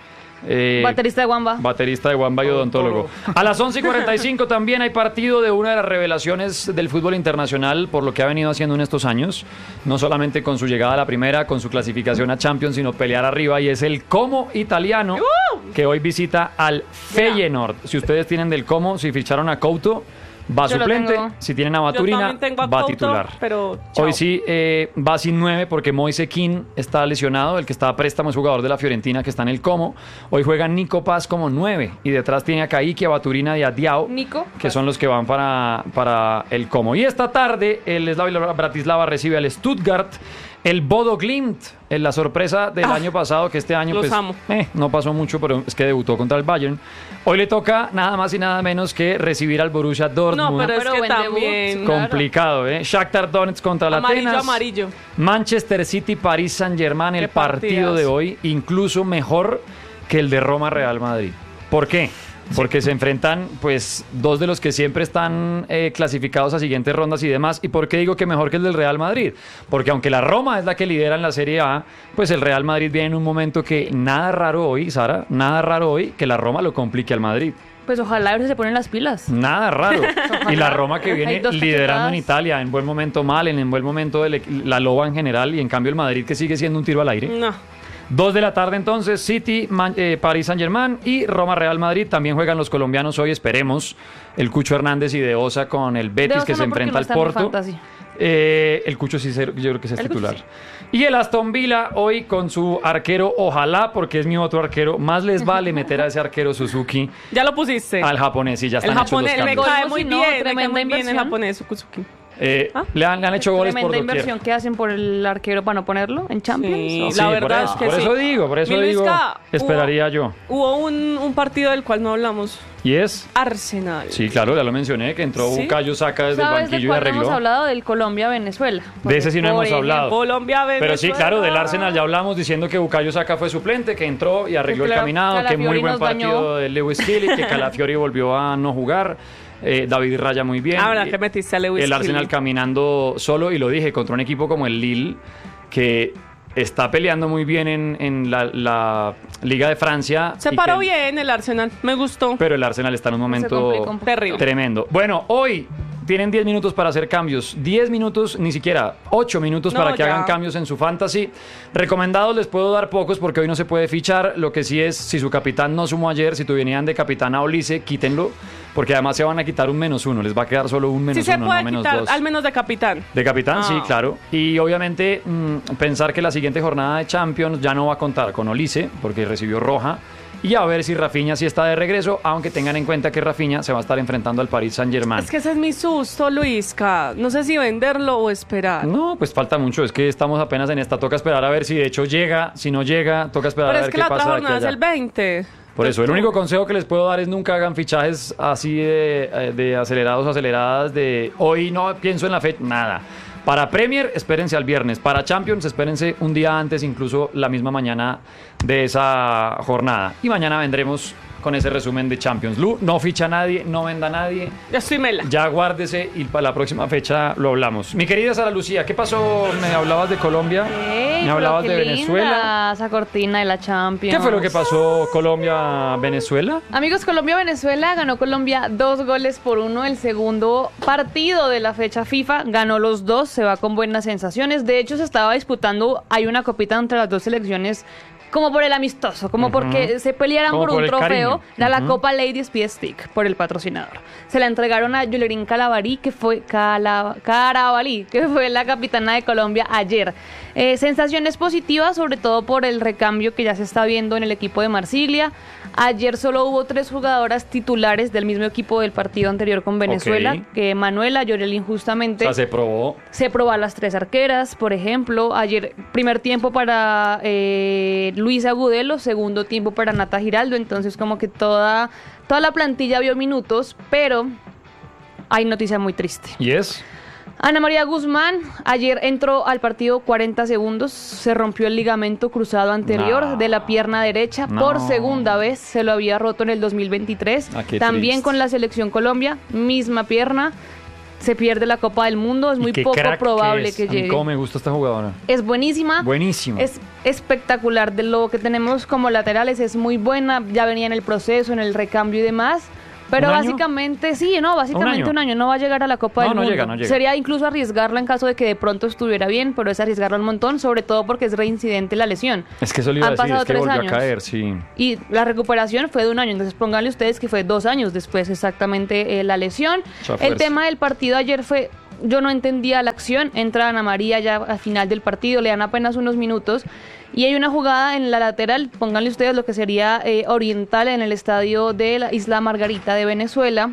Eh, Baterista de Wamba. Baterista de Wamba y odontólogo. A las once y cuarenta y cinco también hay partido de una de las revelaciones del fútbol internacional por lo que ha venido haciendo en estos años. No solamente con su llegada a la primera, con su clasificación a Champions, sino pelear arriba. Y es el Como italiano que hoy visita al Feyenoord. Si ustedes tienen del Como, si ficharon a Couto, va Yo lo suplente. tengo. Si tienen a Baturina, Yo también tengo a va Couto, titular. pero chao. Hoy sí eh, va sin nueve porque Moise Kean está lesionado. El que está a préstamo es jugador de la Fiorentina que está en el Como. Hoy juega Nico Paz como nueve. Y detrás tiene a Kaique, a Baturina y a Diao, Nico. que son los que van para, para el Como. Y esta tarde el Slavia Bratislava recibe al Stuttgart. El Bodo Glimt, en la sorpresa del Ah, año pasado, que este año los pues, amo. eh, no pasó mucho, pero es que debutó contra el Bayern. Hoy le toca nada más y nada menos que recibir al Borussia Dortmund. No, pero es Pero que buen debut. también... Claro. Complicado, ¿eh? Shakhtar Donetsk contra el Amarillo, Atenas. amarillo. Manchester City, París Saint-Germain, el Qué partido partidas. de hoy, incluso mejor que el de Roma Real Madrid. ¿Por qué? Porque se enfrentan, pues, dos de los que siempre están eh, clasificados a siguientes rondas y demás. ¿Y por qué digo que mejor que el del Real Madrid? Porque aunque la Roma es la que lidera en la Serie A, pues el Real Madrid viene en un momento que nada raro hoy, Sara, nada raro hoy que la Roma lo complique al Madrid. Pues ojalá a ver si se ponen las pilas. Nada raro. Y la Roma que Hay viene dos liderando en cachetadas. Italia, en buen momento mal, en, en buen momento el- la loba en general, y en cambio el Madrid que sigue siendo un tiro al aire. No. Dos de la tarde entonces, City, Man- eh, París Saint-Germain y Roma Real Madrid. También juegan los colombianos hoy, esperemos. El Cucho Hernández y De Osa con el Betis De Osa que se no, porque enfrenta no al está en mi Porto. fantasy. Eh, el Cucho sí, se- yo creo que es El Cucho titular. sí. Y el Aston Villa hoy con su arquero, ojalá, porque es mi otro arquero. Más les vale meter a ese arquero Suzuki Ya lo pusiste. al japonés y ya el están hechos los japonés me cambios. cae Colmo, muy si no, bien, me cae tremenda muy bien el inversión. japonés Suzuki. Eh, ¿Ah? le, han, le han hecho goles por Tremenda doquier. inversión que hacen por el arquero para no ponerlo en Champions. Sí, ¿o? Sí, la por verdad eso, es que por sí. eso digo, por eso Mi digo, Luisca, esperaría yo. Hubo un, un partido del cual no hablamos. ¿Y es? Arsenal. Sí, claro, ya lo mencioné, que entró ¿Sí? Bukayo Saka desde el ¿Sabes de banquillo y cuál no arregló. hemos hablado? Del Colombia-Venezuela. De ese sí no Por hemos hablado. Colombia, Venezuela. Pero sí, claro, del Arsenal ya hablamos diciendo que Bukayo Saka fue suplente, que entró y arregló Que el Cala- caminado, que Calafiori muy buen nos partido dañó. de Lewis Kelly, que Calafiori volvió a no jugar. Eh, David Raya muy bien. Ah, verdad Eh, que metiste a Lewis El Arsenal Kelly. caminando solo, y lo dije, contra un equipo como el Lille, que está peleando muy bien en, en la, la Liga de Francia. Se y paró que- bien el Arsenal. Me gustó. Pero el Arsenal está en un momento complicó un poco. Terrible. tremendo. Bueno, hoy tienen diez minutos para hacer cambios. diez minutos, ni siquiera ocho minutos No, para que ya. hagan cambios en su fantasy. Recomendados les puedo dar pocos porque hoy no se puede fichar. Lo que sí es, si su capitán no sumó ayer, si tuvieran de capitán a Olise, quítenlo. Porque además se van a quitar un menos uno. Les va a quedar solo un menos Sí se uno, puede no menos quitar, dos. al menos de capitán. De capitán, Ah. sí, claro. Y obviamente mm, pensar que la siguiente jornada de Champions ya no va a contar con Olise, porque recibió roja. Y a ver si Rafinha sí está de regreso, aunque tengan en cuenta que Rafinha se va a estar enfrentando al Paris Saint-Germain. Es que ese es mi susto, Luisca. No sé si venderlo o esperar. No, pues falta mucho. Es que estamos apenas en esta. Toca esperar a ver si de hecho llega. Si no llega, toca esperar Pero a es ver que qué la otra pasa de aquí jornada es allá. el veinte. Por eso, el único consejo que les puedo dar es nunca hagan fichajes así de, de acelerados, aceleradas, de hoy no pienso en la fecha, nada. Para Premier, espérense al viernes. Para Champions, espérense un día antes, incluso la misma mañana de esa jornada. Y mañana vendremos con ese resumen de Champions. Lu, no ficha a nadie, no venda a nadie. Ya estoy mela. Ya guárdese y para la próxima fecha lo hablamos. Mi querida Sara Lucía, ¿qué pasó? Me hablabas de Colombia, Ey, me hablabas pero de qué Venezuela. linda esa cortina de la Champions. ¿Qué fue lo que pasó Colombia-Venezuela? Amigos, Colombia-Venezuela ganó Colombia dos goles por uno. El segundo partido de la fecha FIFA ganó los dos, se va con buenas sensaciones. De hecho, se estaba disputando, hay una copita entre las dos selecciones como por el amistoso, como Ujú. porque se pelearan Como por por un el trofeo. cariño. Era la Ujú. Copa Lady Speed Stick por el patrocinador. Se la entregaron a Yolerín Calabarí, que fue Cala- Carabalí, que fue la capitana de Colombia ayer. Eh, sensaciones positivas, sobre todo por el recambio que ya se está viendo en el equipo de Marsiglia. Ayer solo hubo tres jugadoras titulares del mismo equipo del partido anterior con Venezuela, Ok. que Manuela, Yorelín justamente. O sea, se probó. Se probó a las tres arqueras, por ejemplo. Ayer, primer tiempo para eh, Luisa Agudelo, segundo tiempo para Nata Giraldo. Entonces, como que toda, toda la plantilla vio minutos, pero hay noticia muy triste. ¿Y es? Ana María Guzmán ayer entró al partido cuarenta segundos, se rompió el ligamento cruzado anterior No. de la pierna derecha No. por segunda vez, se lo había roto en el dos mil veintitrés. Ah, qué También triste. con la selección Colombia, misma pierna. se pierde la Copa del Mundo, es Y muy qué poco crack probable es. que A mí llegue. cómo me gusta esta jugadora. Es buenísima. Buenísima. Es espectacular. De lo que tenemos como laterales es muy buena. Ya venía en el proceso, en el recambio y demás. Pero ¿Un año? básicamente, sí, no, básicamente ¿Un un año? año. No va a llegar a la Copa No, del no Mundo. llega, no llega. Sería incluso arriesgarla en caso de que de pronto estuviera bien, pero es arriesgarla un montón, sobre todo porque es reincidente la lesión. Es que eso le iba a Han decir, pasado es que tres volvió años. a caer, sí. Y la recuperación fue de un año, entonces pónganle ustedes que fue dos años después exactamente eh, la lesión. Mucha El fuerza. tema del partido ayer fue, yo no entendía la acción, entra Ana María ya al final del partido, le dan apenas unos minutos y hay una jugada en la lateral, pónganle ustedes lo que sería eh, oriental en el estadio de la Isla Margarita de Venezuela.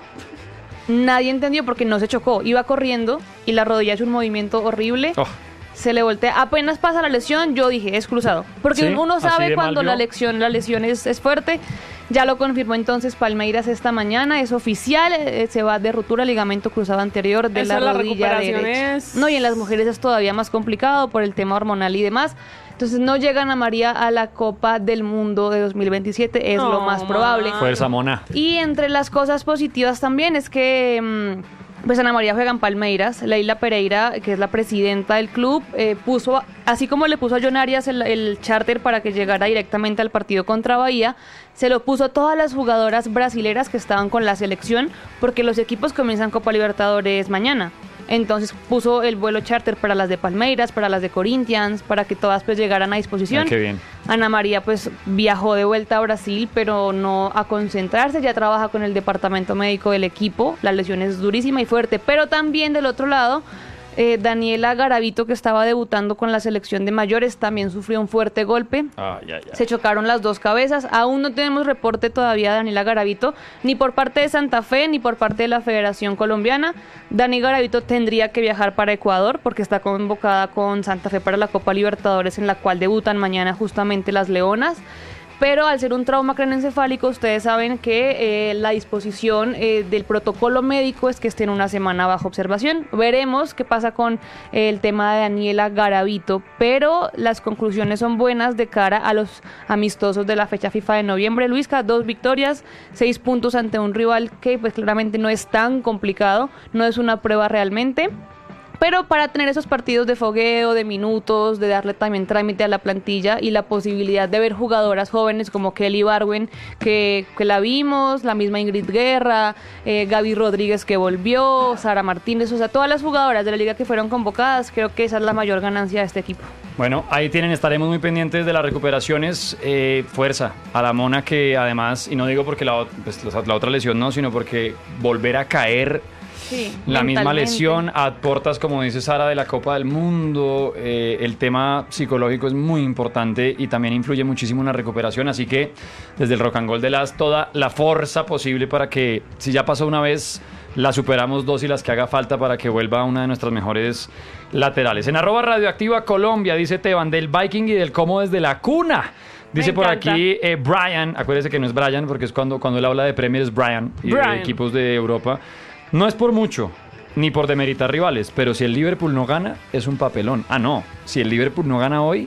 Nadie entendió porque no se chocó, iba corriendo y la rodilla hace un movimiento horrible. Oh, Se le voltea, apenas pasa la lesión, yo dije, es cruzado. Porque ¿Sí? uno ¿Así sabe de cuando mal la vio? lesión, la lesión es, es fuerte. Ya lo confirmó entonces Palmeiras esta mañana, es oficial, eh, se va de rotura ligamento cruzado anterior de Eso, la la rodilla recuperación derecha. es- No, y en las mujeres es todavía más complicado por el tema hormonal y demás. Entonces no llegan a María a la Copa del Mundo de dos mil veintisiete, es lo No, más probable. ma. fuerza mona. Y entre las cosas positivas también es que mm, pues Ana María juega en Palmeiras. Leila Pereira, que es la presidenta del club, eh, puso, así como le puso a John Arias el, el charter para que llegara directamente al partido contra Bahía, se lo puso a todas las jugadoras brasileras que estaban con la selección, porque los equipos comienzan Copa Libertadores mañana. Entonces puso el vuelo charter para las de Palmeiras, para las de Corinthians, para que todas pues llegaran a disposición. Ay, qué bien. Ana María pues viajó de vuelta a Brasil, pero no a concentrarse, ya trabaja con el departamento médico del equipo, la lesión es durísima y fuerte, pero también del otro lado, eh, Daniela Garavito, que estaba debutando con la selección de mayores, también sufrió un fuerte golpe. Ay, ay, ay. Se chocaron las dos cabezas. Aún no tenemos reporte todavía de Daniela Garavito, ni por parte de Santa Fe, ni por parte de la Federación Colombiana. Dani Garavito tendría que viajar para Ecuador porque está convocada con Santa Fe para la Copa Libertadores, en la cual debutan mañana justamente las Leonas. Pero al ser un trauma craneoencefálico, ustedes saben que eh, la disposición eh, del protocolo médico es que estén una semana bajo observación. Veremos qué pasa con eh, el tema de Daniela Garavito, pero las conclusiones son buenas de cara a los amistosos de la fecha FIFA de noviembre. Luisca, dos victorias, seis puntos ante un rival que pues claramente no es tan complicado, no es una prueba realmente. Pero para tener esos partidos de fogueo, de minutos, de darle también trámite a la plantilla y la posibilidad de ver jugadoras jóvenes como Kelly Barwen, que, que la vimos, la misma Ingrid Guerra, eh, Gaby Rodríguez que volvió, Sara Martínez, o sea, todas las jugadoras de la liga que fueron convocadas, creo que esa es la mayor ganancia de este equipo. Bueno, ahí tienen, estaremos muy pendientes de las recuperaciones. Eh, fuerza a la mona, que además, y no digo porque la, pues, la otra lesión no, sino porque volver a caer. Sí, La misma mentalmente. lesión, a portas, como dice Sara, de la Copa del Mundo. Eh, el tema psicológico es muy importante y también influye muchísimo en la recuperación. Así que desde el Rock and Gold de las, toda la fuerza posible para que, si ya pasó una vez, la superamos dos y las que haga falta para que vuelva una de nuestras mejores laterales. En arroba Radioactiva Colombia, dice Teban, del Viking y del cómo desde la cuna. Dice Me por encanta. aquí eh, Brian, acuérdese que no es Brian, porque es cuando, cuando él habla de Premier es Brian y Brian. de equipos de Europa. No es por mucho, ni por demeritar rivales, pero si el Liverpool no gana, es un papelón. Ah, no, si el Liverpool no gana hoy,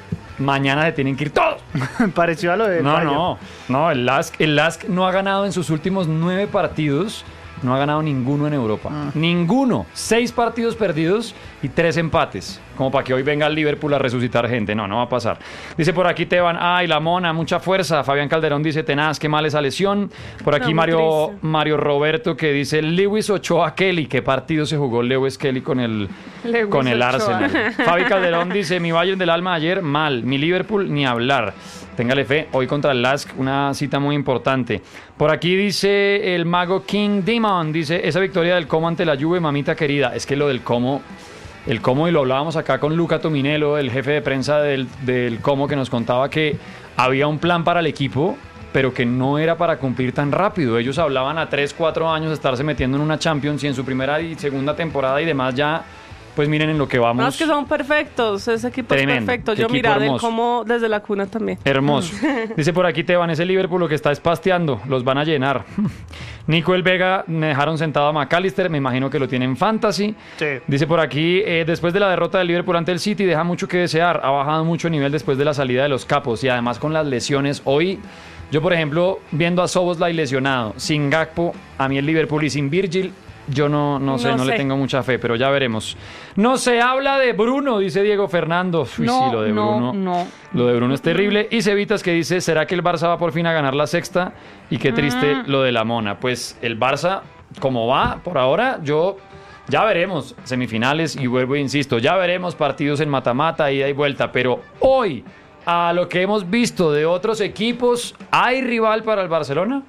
mañana se tienen que ir todos. Pareció a lo de No, Rayo. no, no, el Lask, el Lask no ha ganado en sus últimos nueve partidos, no ha ganado ninguno en Europa. Ah. Ninguno. Seis partidos perdidos y tres empates. Como para que hoy venga el Liverpool a resucitar gente. No, no va a pasar. Dice por aquí Teban, ay, la mona, mucha fuerza. Fabián Calderón dice, tenaz, qué mal esa lesión. Por aquí No, muy Mario, triste. Mario Roberto que dice, Lewis Ochoa Kelly. ¿Qué partido se jugó Lewis Kelly con el, Lewis con el Ochoa. Arsenal? Fabi Calderón dice, mi Bayern del Alma ayer, mal. Mi Liverpool, ni hablar. Téngale fe, hoy contra el Lask, una cita muy importante. Por aquí dice el mago King Demon, dice, esa victoria del Como ante la Juve, mamita querida. Es que lo del Como, el Como, y lo hablábamos acá con Luca Tominello, el jefe de prensa del, del Como, que nos contaba que había un plan para el equipo, pero que no era para cumplir tan rápido. Ellos hablaban a tres, cuatro años de estarse metiendo en una Champions, y en su primera y segunda temporada y demás ya, pues miren en lo que vamos. No, es que son perfectos, ese equipo Tremendo, es perfecto. qué Yo equipo mira, del hermoso. como desde la cuna también. Hermoso. Dice por aquí Teban, ese Liverpool lo que está es pasteando, los van a llenar. Nico El Vega, me dejaron sentado a McAllister, me imagino que lo tiene en Fantasy. Sí. Dice por aquí, eh, después de la derrota del Liverpool ante el City, deja mucho que desear, ha bajado mucho el nivel después de la salida de los capos y además con las lesiones. Hoy, yo por ejemplo, viendo a Szoboszlai lesionado, sin Gakpo, a mí el Liverpool y sin Virgil, yo no, no sé, No no, le sé. tengo mucha fe, pero ya veremos. No se habla de Bruno, dice Diego Fernando. Uy, No, sí, lo de no, Bruno. no. Lo de Bruno es terrible. Y Cevitas que dice, ¿será que el Barça va por fin a ganar la sexta? Y qué triste Mm. lo de la Mona. Pues el Barça, como va por ahora, yo... Ya veremos semifinales y vuelvo e insisto, ya veremos partidos en mata-mata, ida y vuelta, pero hoy, a lo que hemos visto de otros equipos, ¿hay rival para el Barcelona?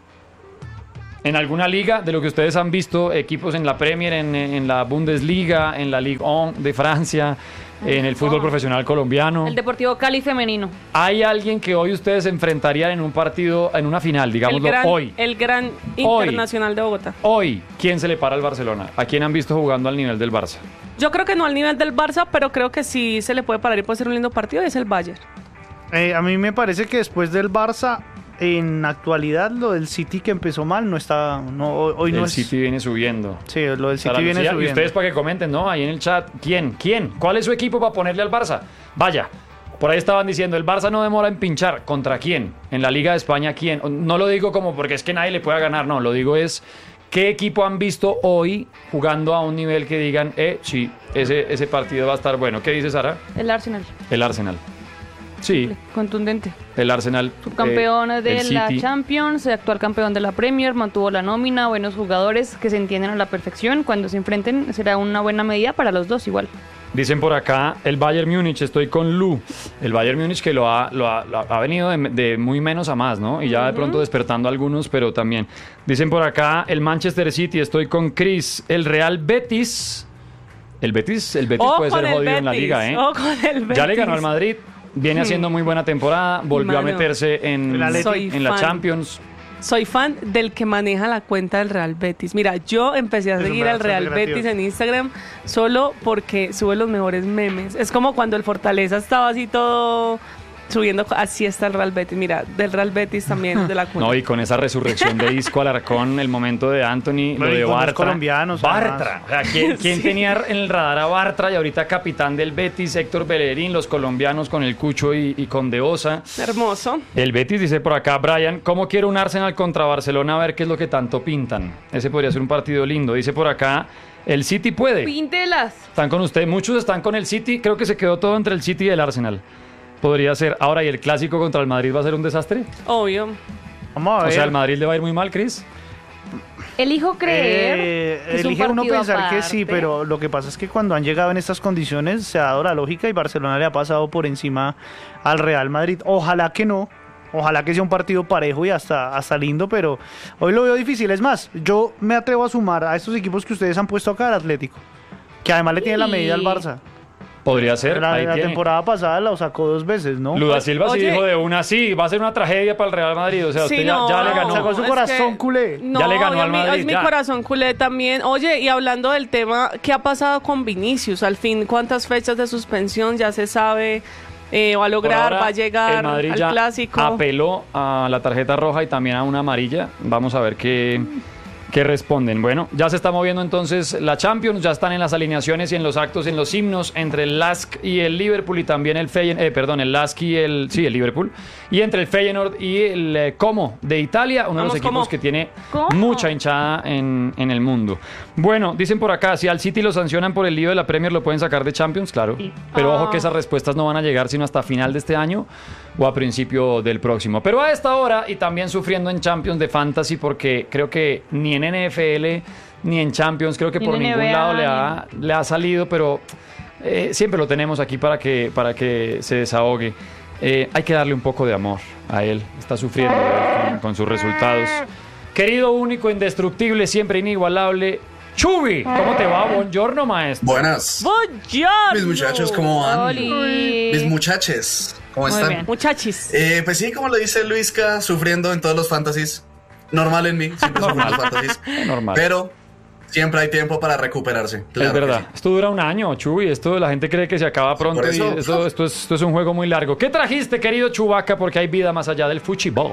¿En alguna liga? De lo que ustedes han visto, equipos en la Premier, en, en la Bundesliga, en la Ligue uno de Francia, en el fútbol profesional colombiano. El Deportivo Cali femenino. ¿Hay alguien que hoy ustedes se enfrentarían en un partido, en una final, El digámoslo, gran, hoy? el gran Hoy. Internacional de Bogotá. Hoy, ¿quién se le para al Barcelona? ¿A quién han visto jugando al nivel del Barça? Yo creo que no al nivel del Barça, pero creo que sí se le puede parar y puede ser un lindo partido, y es el Bayern. Eh, a mí me parece que después del Barça, en actualidad, lo del City que empezó mal no está. No, hoy hoy no el es. City viene subiendo. Sí, lo del Sara City viene Lucía, y subiendo. ustedes para que comenten, ¿no? Ahí en el chat, ¿quién? ¿Quién? ¿Cuál es su equipo para ponerle al Barça? Vaya, por ahí estaban diciendo, el Barça no demora en pinchar. ¿Contra quién? En la Liga de España, ¿quién? No lo digo como porque es que nadie le pueda ganar, no, lo digo es, ¿qué equipo han visto hoy jugando a un nivel que digan, eh, sí, ese, ese partido va a estar bueno? ¿Qué dice Sara? El Arsenal. El Arsenal. Sí, Contundente. el Arsenal. Subcampeón eh, de el la City. Champions, actual campeón de la Premier, mantuvo la nómina, buenos jugadores que se entienden a la perfección. Cuando se enfrenten será una buena medida para los dos igual. Dicen por acá el Bayern Múnich, estoy con Lu. El Bayern Múnich que lo ha, lo ha, lo ha venido de, de muy menos a más, ¿no? Y ya de pronto despertando a algunos, pero también. Dicen por acá el Manchester City, estoy con Chris. El Real Betis. El Betis, el Betis Ojo puede con ser el jodido en la Betis, liga, ¿eh? ojo con el Ya le Betis. ganó al Madrid. Viene haciendo muy buena temporada. Volvió Mano, a meterse en, el Atleti. Soy en la fan. Champions. Soy fan del que maneja la cuenta del Real Betis. Mira, yo empecé a Es un seguir al bastante Real creativo. Betis en Instagram solo porque sube los mejores memes. Es como cuando el Fortaleza estaba así todo subiendo, así está el Real Betis. Mira, del Real Betis también, de la cuna. No, y con esa resurrección de Isco Alarcón, el momento de Anthony, Bueno, lo y de con los Bartra. colombianos, Bartra. O sea, ¿quién, quién Sí. tenía en el radar a Bartra y ahorita capitán del Betis, Héctor Bellerín, los colombianos con el Cucho y, y con De Osa? Hermoso. El Betis dice por acá, Brian, ¿cómo quiere un Arsenal contra Barcelona? A ver qué es lo que tanto pintan. Ese podría ser un partido lindo. Dice por acá, el City puede. Píntelas. Están con usted, muchos están con el City. Creo que se quedó todo entre el City y el Arsenal. Podría ser. Ahora, ¿y el clásico contra el Madrid va a ser un desastre? Obvio. Vamos a ver. O sea, ¿el Madrid le va a ir muy mal, Chris? Elijo creer. Eh, que es un elige uno partido pensar que sí, aparte. pero lo que pasa es que cuando han llegado en estas condiciones se ha dado la lógica y Barcelona le ha pasado por encima al Real Madrid. Ojalá que no, ojalá que sea un partido parejo y hasta, hasta lindo, pero hoy lo veo difícil. Es más, yo me atrevo a sumar a estos equipos que ustedes han puesto acá al Atlético, que además le tiene la medida al Barça. Podría ser. La, ahí la tiene. temporada pasada lo sacó dos veces, ¿no? Luda Silva sí Oye. dijo de una, sí, va a ser una tragedia para el Real Madrid. O sea, usted Sí, ya, no, ya le ganó. Sacó su es corazón que- culé. No, Ya le ganó y a al mí- Madrid, Es mi ya. corazón culé también. Oye, y hablando del tema, ¿qué ha pasado con Vinicius? Al fin, ¿cuántas fechas de suspensión ya se sabe? Eh, ¿Va a Por lograr? ahora, ¿Va a llegar el Madrid al ya clásico? apeló a la tarjeta roja y también a una amarilla. Vamos a ver qué, qué responden. Bueno, ya se está moviendo entonces la Champions, ya están en las alineaciones y en los actos, en los himnos entre el Lask y el Liverpool y también el Feyenoord, eh, perdón, el Lask y el, sí, el Liverpool, y entre el Feyenoord y el eh, Como de Italia, uno Vamos, de los equipos Como. que tiene ¿Cómo? mucha hinchada en, en el mundo. Bueno, dicen por acá, si al City lo sancionan por el lío de la Premier, ¿lo pueden sacar de Champions? Claro, pero ojo Ah. que esas respuestas no van a llegar sino hasta final de este año o a principio del próximo. Pero a esta hora, y también sufriendo en Champions de Fantasy, porque creo que ni en N F L ni en Champions, creo que Ni por en ningún N B A, lado le ni- ha, le ha salido, pero eh, siempre lo tenemos aquí para que, para que se desahogue. Eh, hay que darle un poco de amor a él, está sufriendo él con, con sus resultados. Querido, único, indestructible, siempre inigualable, Chubi, ¿cómo te va? Buongiorno, maestro. Buenas. ¡Buongiorno! Mis muchachos, ¿cómo van? Oli. Mis muchaches, ¿cómo Muy están? bien. Muchachis. Eh, pues sí, como lo dice Luisca, sufriendo en todos los fantasies. Normal en mí, siempre sufro en los fantasies. Normal. Pero siempre hay tiempo para recuperarse. Claro Es que verdad. sí. Esto dura un año, Chuy. Esto la gente cree que se acaba pronto. por Y eso. esto, esto es, esto es un juego muy largo. ¿Qué trajiste, querido Chubaca? Porque hay vida más allá del fútbol.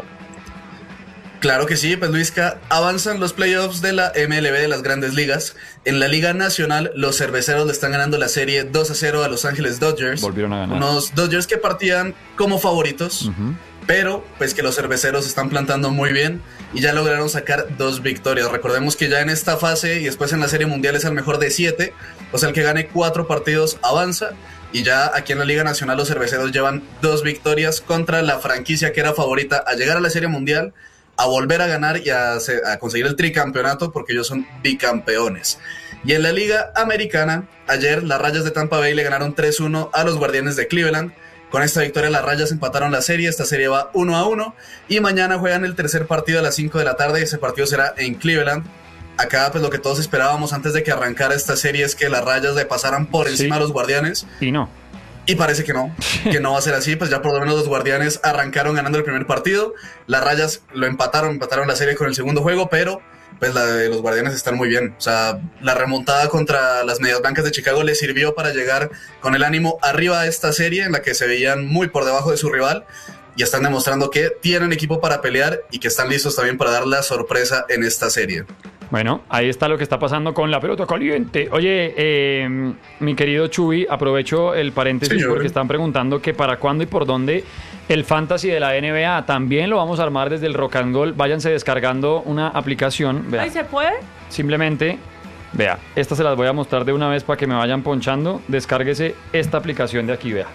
Claro que sí, pues Luisca, avanzan los playoffs de la M L B de las Grandes Ligas. En la Liga Nacional, los cerveceros le están ganando la serie dos a cero a Los Ángeles Dodgers. Volvieron a ganar. Unos Dodgers que partían como favoritos. pero pues que los cerveceros se están plantando muy bien y ya lograron sacar dos victorias. Recordemos que ya en esta fase y después en la Serie Mundial es el mejor de siete, o sea, el que gane cuatro partidos avanza. Y ya aquí en la Liga Nacional los cerveceros llevan dos victorias contra la franquicia que era favorita a llegar a la Serie Mundial, a volver a ganar y a, a conseguir el tricampeonato, porque ellos son bicampeones. Y en la Liga Americana, ayer las Rayas de Tampa Bay le ganaron tres uno a los Guardianes de Cleveland. Con esta victoria las Rayas empataron la serie, esta serie va uno a uno y mañana juegan el tercer partido a las cinco de la tarde y ese partido será en Cleveland. Acá pues lo que todos esperábamos antes de que arrancara esta serie es que las Rayas le pasaran por encima sí. a los Guardianes. Y no. Y parece que no, que no va a ser así, pues ya por lo menos los Guardianes arrancaron ganando el primer partido, las Rayas lo empataron, empataron la serie con el segundo juego, pero pues la de los Guardianes están muy bien, o sea, la remontada contra las Medias Blancas de Chicago les sirvió para llegar con el ánimo arriba a esta serie en la que se veían muy por debajo de su rival, y están demostrando que tienen equipo para pelear y que están listos también para dar la sorpresa en esta serie. Bueno, ahí está lo que está pasando con la pelota caliente. Oye, eh, mi querido Chuy, aprovecho el paréntesis Señor. porque están preguntando que para cuándo y por dónde el fantasy de la N B A. También lo vamos a armar desde el Rock and Roll. Váyanse descargando una aplicación. Vea. ¿Ahí se puede? Simplemente, vea, esta se las voy a mostrar de una vez para que me vayan ponchando. Descárguese esta aplicación de aquí, vea.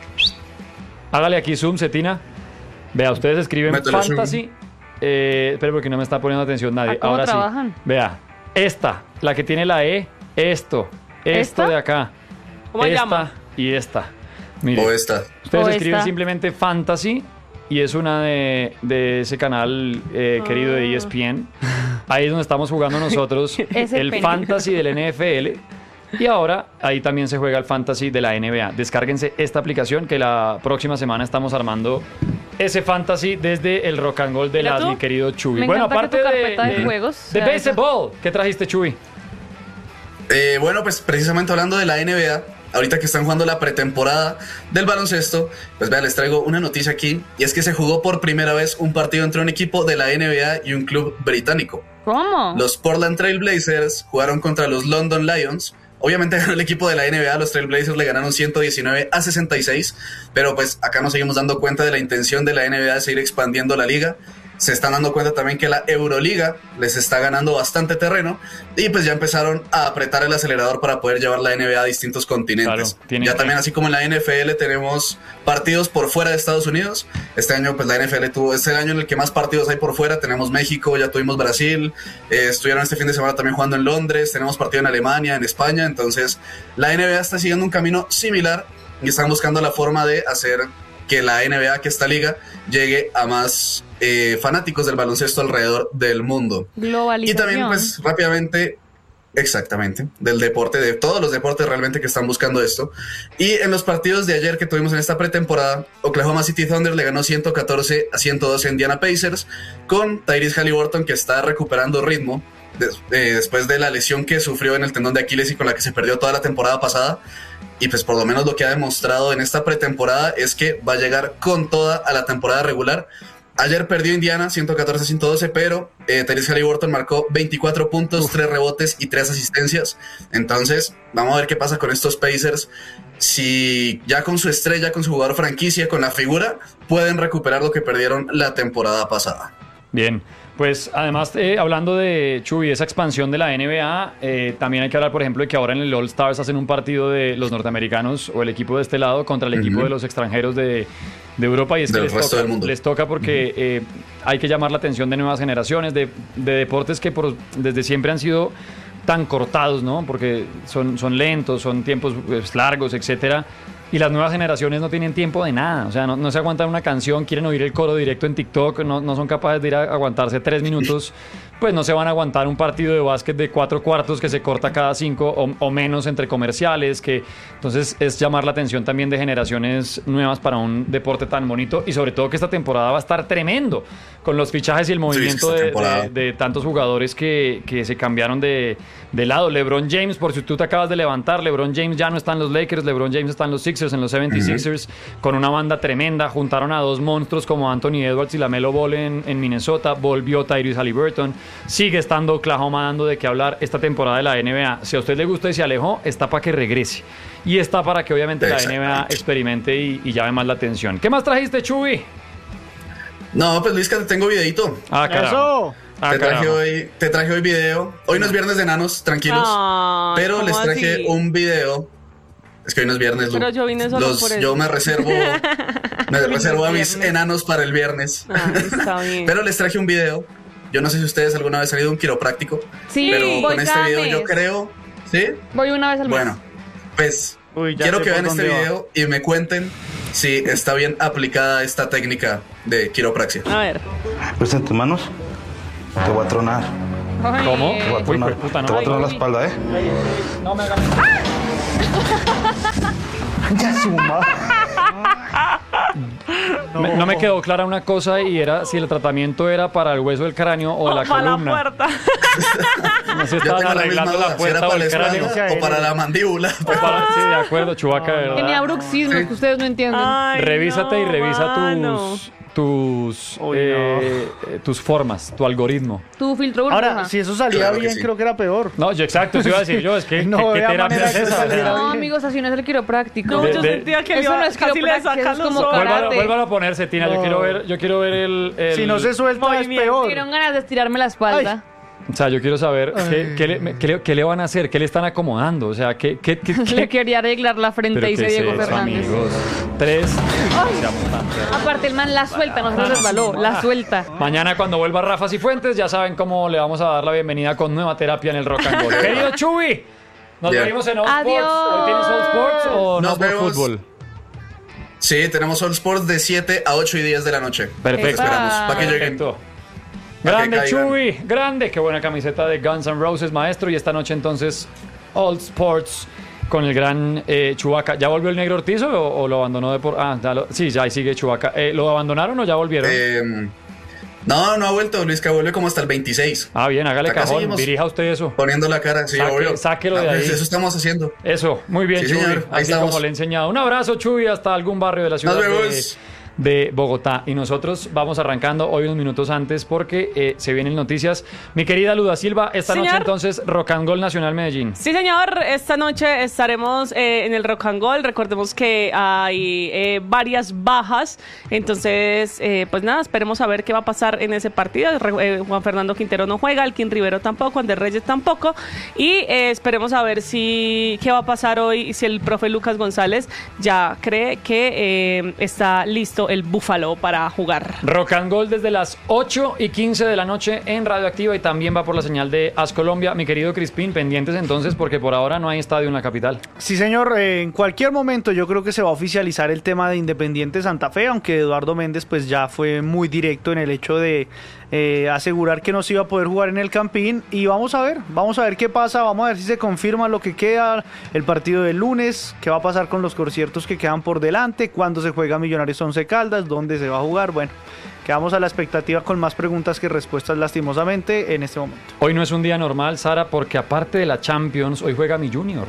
Hágale aquí zoom, Cetina. Vea, ustedes escriben Mételo fantasy... Zoom. Eh, espera porque no me está poniendo atención nadie. ¿Cómo Ahora trabajan? sí. Vea, esta, la que tiene la E, esto, esto ¿Esta? de acá. ¿Cómo esta llama? Y esta. Mire, o esta. Ustedes o escriben esta. simplemente fantasy y es una de, de ese canal eh, querido de E S P N. Ahí es donde estamos jugando nosotros el fantasy del N F L. Y ahora ahí también se juega el fantasy de la N B A. Descárguense esta aplicación que la próxima semana estamos armando ese fantasy desde el Rock and Roll de las, mi querido Chuy. Me bueno, aparte aparte de, de, de, de juegos. de baseball, ¿qué trajiste, Chuy? Eh, bueno, pues precisamente hablando de la N B A, ahorita que están jugando la pretemporada del baloncesto, pues vean, les traigo una noticia aquí, y es que se jugó por primera vez un partido entre un equipo de la N B A y un club británico. ¿Cómo? Los Portland Trail Blazers jugaron contra los London Lions. Obviamente ganó el equipo de la N B A, los Trail Blazers le ganaron ciento diecinueve a sesenta y seis, pero pues acá nos seguimos dando cuenta de la intención de la N B A de seguir expandiendo la liga. Se están dando cuenta también que la Euroliga les está ganando bastante terreno y pues ya empezaron a apretar el acelerador para poder llevar la N B A a distintos continentes. Claro, ya que... también, así como en la N F L tenemos partidos por fuera de Estados Unidos. Este año pues la N F L tuvo, este año en el que más partidos hay por fuera. Tenemos México, ya tuvimos Brasil, eh, estuvieron este fin de semana también jugando en Londres, tenemos partido en Alemania, en España. Entonces la N B A está siguiendo un camino similar y están buscando la forma de hacer que la N B A, que esta liga, llegue a más eh, fanáticos del baloncesto alrededor del mundo. Globalización. Y también, pues, rápidamente, exactamente, del deporte, de todos los deportes realmente que están buscando esto. Y en los partidos de ayer que tuvimos en esta pretemporada, Oklahoma City Thunder le ganó ciento catorce a ciento doce a Indiana Pacers, con Tyrese Haliburton, que está recuperando ritmo des, eh, después de la lesión que sufrió en el tendón de Aquiles y con la que se perdió toda la temporada pasada. Y pues por lo menos lo que ha demostrado en esta pretemporada es que va a llegar con toda a la temporada regular. Ayer perdió Indiana ciento catorce a ciento doce, pero eh, Tyrese Haliburton marcó veinticuatro puntos, Uf. tres rebotes y tres asistencias. Entonces vamos a ver qué pasa con estos Pacers. Si ya con su estrella, con su jugador franquicia, con la figura, pueden recuperar lo que perdieron la temporada pasada. Bien. Pues además, eh, hablando de Chuy, esa expansión de la N B A, eh, también hay que hablar, por ejemplo, de que ahora en el All Stars hacen un partido de los norteamericanos o el equipo de este lado contra el uh-huh. equipo de los extranjeros de, de Europa, y es del que les toca, les toca porque uh-huh. eh, hay que llamar la atención de nuevas generaciones, de, de deportes que por, desde siempre han sido tan cortados, ¿no? Porque son, son lentos, son tiempos pues, largos, etcétera. Y las nuevas generaciones no tienen tiempo de nada, o sea, no, no se aguantan una canción, quieren oír el coro directo en TikTok, no, no son capaces de ir a aguantarse tres minutos, pues no se van a aguantar un partido de básquet de cuatro cuartos que se corta cada cinco o, o menos entre comerciales, que entonces es llamar la atención también de generaciones nuevas para un deporte tan bonito, y sobre todo que esta temporada va a estar tremendo con los fichajes y el movimiento sí, de, de, de tantos jugadores que, que se cambiaron de, de lado. LeBron James, por si tú te acabas de levantar, LeBron James ya no está en los Lakers, LeBron James está en los Sixers, en los setenta y seis ers, uh-huh. con una banda tremenda. Juntaron a dos monstruos como Anthony Edwards y LaMelo Ball en, en Minnesota. Volvió Tyrese Haliburton. Sigue estando Oklahoma dando de qué hablar esta temporada de la N B A. Si a usted le gusta y se alejó, está para que regrese. Y está para que obviamente la N B A experimente y, y llame más la atención. ¿Qué más trajiste, Chuy? No, pues Luisca, te tengo videito. Ah, caramba. Eso. Ah, te, traje caramba. hoy, te traje hoy video. Hoy no es viernes de enanos, tranquilos. Ay, pero ¿cómo les traje así? un video. Es que hoy no es viernes, Lu. Pero yo vine solo Los- por eso. Yo me reservo, me Hoy no reservo es a mis viernes. enanos para el viernes. Ay, está bien. Pero les traje un video. Yo no sé si ustedes alguna vez han ido a un quiropráctico. Sí, pero voy con este cada video yo mes. creo. ¿Sí? Voy una vez al mes. Bueno, pues Uy, ya quiero sé que por vean este dónde va. video y me cuenten si está bien aplicada esta técnica de quiropraxia. A ver. Presta tus manos. Te voy a tronar. Ay. ¿Cómo? Te voy a Uy, tronar, pues, puta, no. te voy a Ay, tronar la uy. espalda, ¿eh? No me hagan. Ya suma. Me- no me quedó clara una cosa y era si el tratamiento era para el hueso del cráneo o de la Oh, para la columna. puerta. No se Yo estaban tengo la misma arreglando duda, la si era puerta o para el el cráneo. esfuerzo o para la mandíbula. O para- Sí, de acuerdo, Chubaca, de verdad. Tenía bruxismos que ustedes no entienden. Ay, Revísate y no, revisa mano. tus tus Uy, eh, eh, tus formas, tu algoritmo. Tu filtro burbuja. Ahora, si eso salía Claro que bien, sí. creo que era peor. No, yo exacto, eso iba a decir yo, es que No ¿qué, qué había terapia manera es que esa? saliera O sea, No, bien. amigos, así no es el quiropráctico. No, De- yo de- sentía que Eso iba- no es casi le quiropráctica, sacan eso es los como ojos. Vuélvalo, karate. vuélvalo a ponerse, Tina, yo No. quiero ver, yo quiero ver el, el- Si no se suelta, es Movimiento. peor. Dieron ganas de estirarme la espalda. O sea, yo quiero saber qué, qué le, me- qué le- qué le van a hacer, qué le están acomodando, o sea, qué, qué, qué, qué- Le quería arreglar la frente, Pero dice ¿qué es Diego eso, Fernández. amigos? Tres. Aparte, el man la suelta, no se resbaló, la suelta. Mañana cuando vuelva Rafa Cifuentes ya saben cómo le vamos a dar la bienvenida con nueva terapia en el Rock and Roll. Querido Chubi, nos Bien. vemos en All Adiós. Sports. ¿Hoy tienes All Sports o Nos no por vemos. fútbol? Sí, tenemos All Sports de siete a ocho y diez de la noche. Perfecto. Esperamos, para que lleguen. Perfecto. Para que Grande caigan. Chubi, grande, qué buena camiseta de Guns N' Roses, maestro. Y esta noche entonces All Sports con el gran eh, Chubaca. ¿Ya volvió el negro Ortiz o, o lo abandonó de por...? Ah, ya lo- sí, ya ahí sigue Chubaca. Eh, ¿Lo abandonaron o ya volvieron? Eh, no, no ha vuelto. Luis, que vuelve como hasta el veintiséis. ah, bien, hágale acá cajón, seguimos. dirija usted eso. Poniendo la cara, sí, Saque- obvio. sáquelo de Ah, pues ahí. Eso estamos haciendo. Eso, muy bien, Sí, Chubi. señor, ahí Así estamos. como le he enseñado. Un abrazo, Chubi, hasta algún barrio de la ciudad Nos de, vemos. de Bogotá. Y nosotros vamos arrancando hoy unos minutos antes porque eh, se vienen noticias. Mi querida Luda Silva, esta Señor. noche entonces Rock and Roll Nacional Medellín. Sí, señor. Esta noche estaremos eh, en el Rock and Roll. Recordemos que hay eh, varias bajas. Entonces, eh, pues nada, esperemos a ver qué va a pasar en ese partido. Re- eh, Juan Fernando Quintero no juega, Alquín Rivero tampoco, Andrés Reyes tampoco. Y eh, esperemos a ver si qué va a pasar hoy y si el profe Lucas González ya cree que eh, está listo el Búfalo para jugar. Rock and Roll desde las ocho y quince de la noche en Radioactiva y también va por la señal de As Colombia. Mi querido Crispín, pendientes entonces porque por ahora no hay estadio en la capital. Sí, señor, eh, en cualquier momento yo creo que se va a oficializar el tema de Independiente Santa Fe, aunque Eduardo Méndez pues ya fue muy directo en el hecho de eh, asegurar que no se iba a poder jugar en el Campín y vamos a ver, vamos a ver qué pasa, vamos a ver si se confirma lo que queda, el partido del lunes, qué va a pasar con los conciertos que quedan por delante, cuándo se juega Millonarios Once Caldas, dónde se va a jugar, bueno, quedamos a la expectativa con más preguntas que respuestas lastimosamente en este momento. Hoy no es un día normal, Sara, porque aparte de la Champions, hoy juega mi Junior.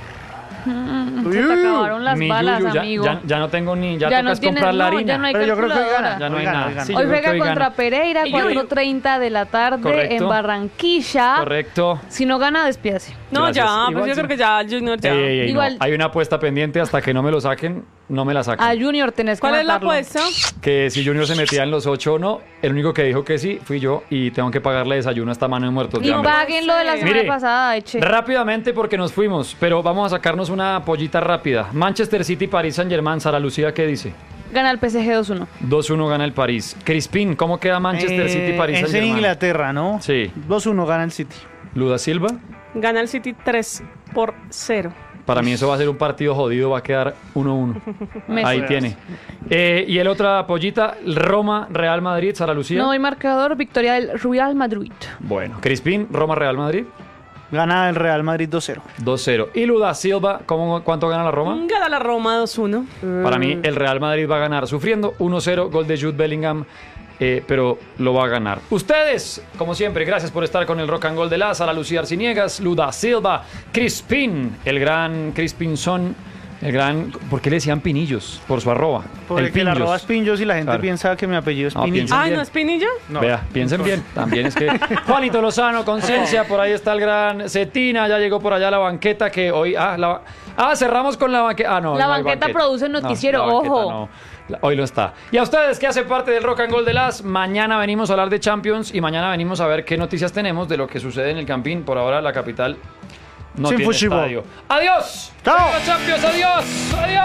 Se te acabaron las Mi balas, Yuyu, ya, amigo. ya, ya no tengo ni, ya, Ya tocas no tienes- comprar la no, harina. ya no hay Pero yo creo que hoy calculadora. gana, Ya no hoy hay gana, nada. hoy gana. Sí, yo Hoy creo que juega hoy contra gana. Pereira, Y Yuyu. cuatro treinta de la tarde Correcto. en Barranquilla. Correcto. Si no gana, despídase. No, Gracias. ya, pues Igual yo sí. creo que ya el Junior ya. Ey, ey, ey, no. Igual- Hay una apuesta pendiente hasta que no me lo saquen, no me la sacan. A Junior tenés que ¿Cuál es la matarlo. apuesta? Que si Junior se metía en los ocho o no, el único que dijo que sí fui yo y tengo que pagarle desayuno a esta mano de muertos de Y hambre. paguen lo de la semana Mire, pasada, eche. Rápidamente porque nos fuimos, pero vamos a sacarnos una pollita rápida. Manchester City, París Saint-Germain, Sara Lucía, ¿qué dice? Gana el P S G dos uno. dos uno gana el París. Crispín, ¿cómo queda Manchester Eh, City, París es en Saint-Germain? Inglaterra, ¿no? Sí. dos uno gana el City. Luda Silva, Gana el City tres por cero. para mí eso va a ser un partido jodido, va a quedar uno uno. Messi. Ahí tiene. Eh, y el otra pollita, Roma, Real Madrid, Sara Lucía. No hay marcador, victoria del Real Madrid. Bueno, Crispín, Roma, Real Madrid, Gana el Real Madrid dos cero. dos cero. Y Luda Silva, ¿cómo, ¿cuánto gana la Roma? Gana la Roma dos uno. Para mí, el Real Madrid va a ganar sufriendo uno cero, gol de Jude Bellingham, eh, pero lo va a ganar. Ustedes, como siempre, gracias por estar con el Rock and Roll de la Sara Lucía Arciniegas, Luda Silva, Crispín, el gran Crispinson, el gran. ¿Por qué le decían Pinillos? Por su arroba. Porque el la arroba es Pinjos y la gente Claro. piensa que mi apellido es No, Pinillos. piensa- Ay, bien. ¿no es Pinilla? No. Vea, piensen bien. También es que Juanito Lozano, Conciencia, por ahí está el gran Cetina, ya llegó por allá la banqueta que hoy. Ah, la, ah cerramos con la banqueta. Ah, no. La no hay banqueta produce No, noticiero, la banqueta ojo. no. Hoy no está. Y a ustedes que hacen parte del Rock and Gold de las, mañana venimos a hablar de Champions y mañana venimos a ver qué noticias tenemos de lo que sucede en el Campín. Por ahora la capital no Sin tiene fútbol. estadio. ¡Adiós! ¡Chao! ¡Viva Champions! ¡Adiós! ¡Adiós!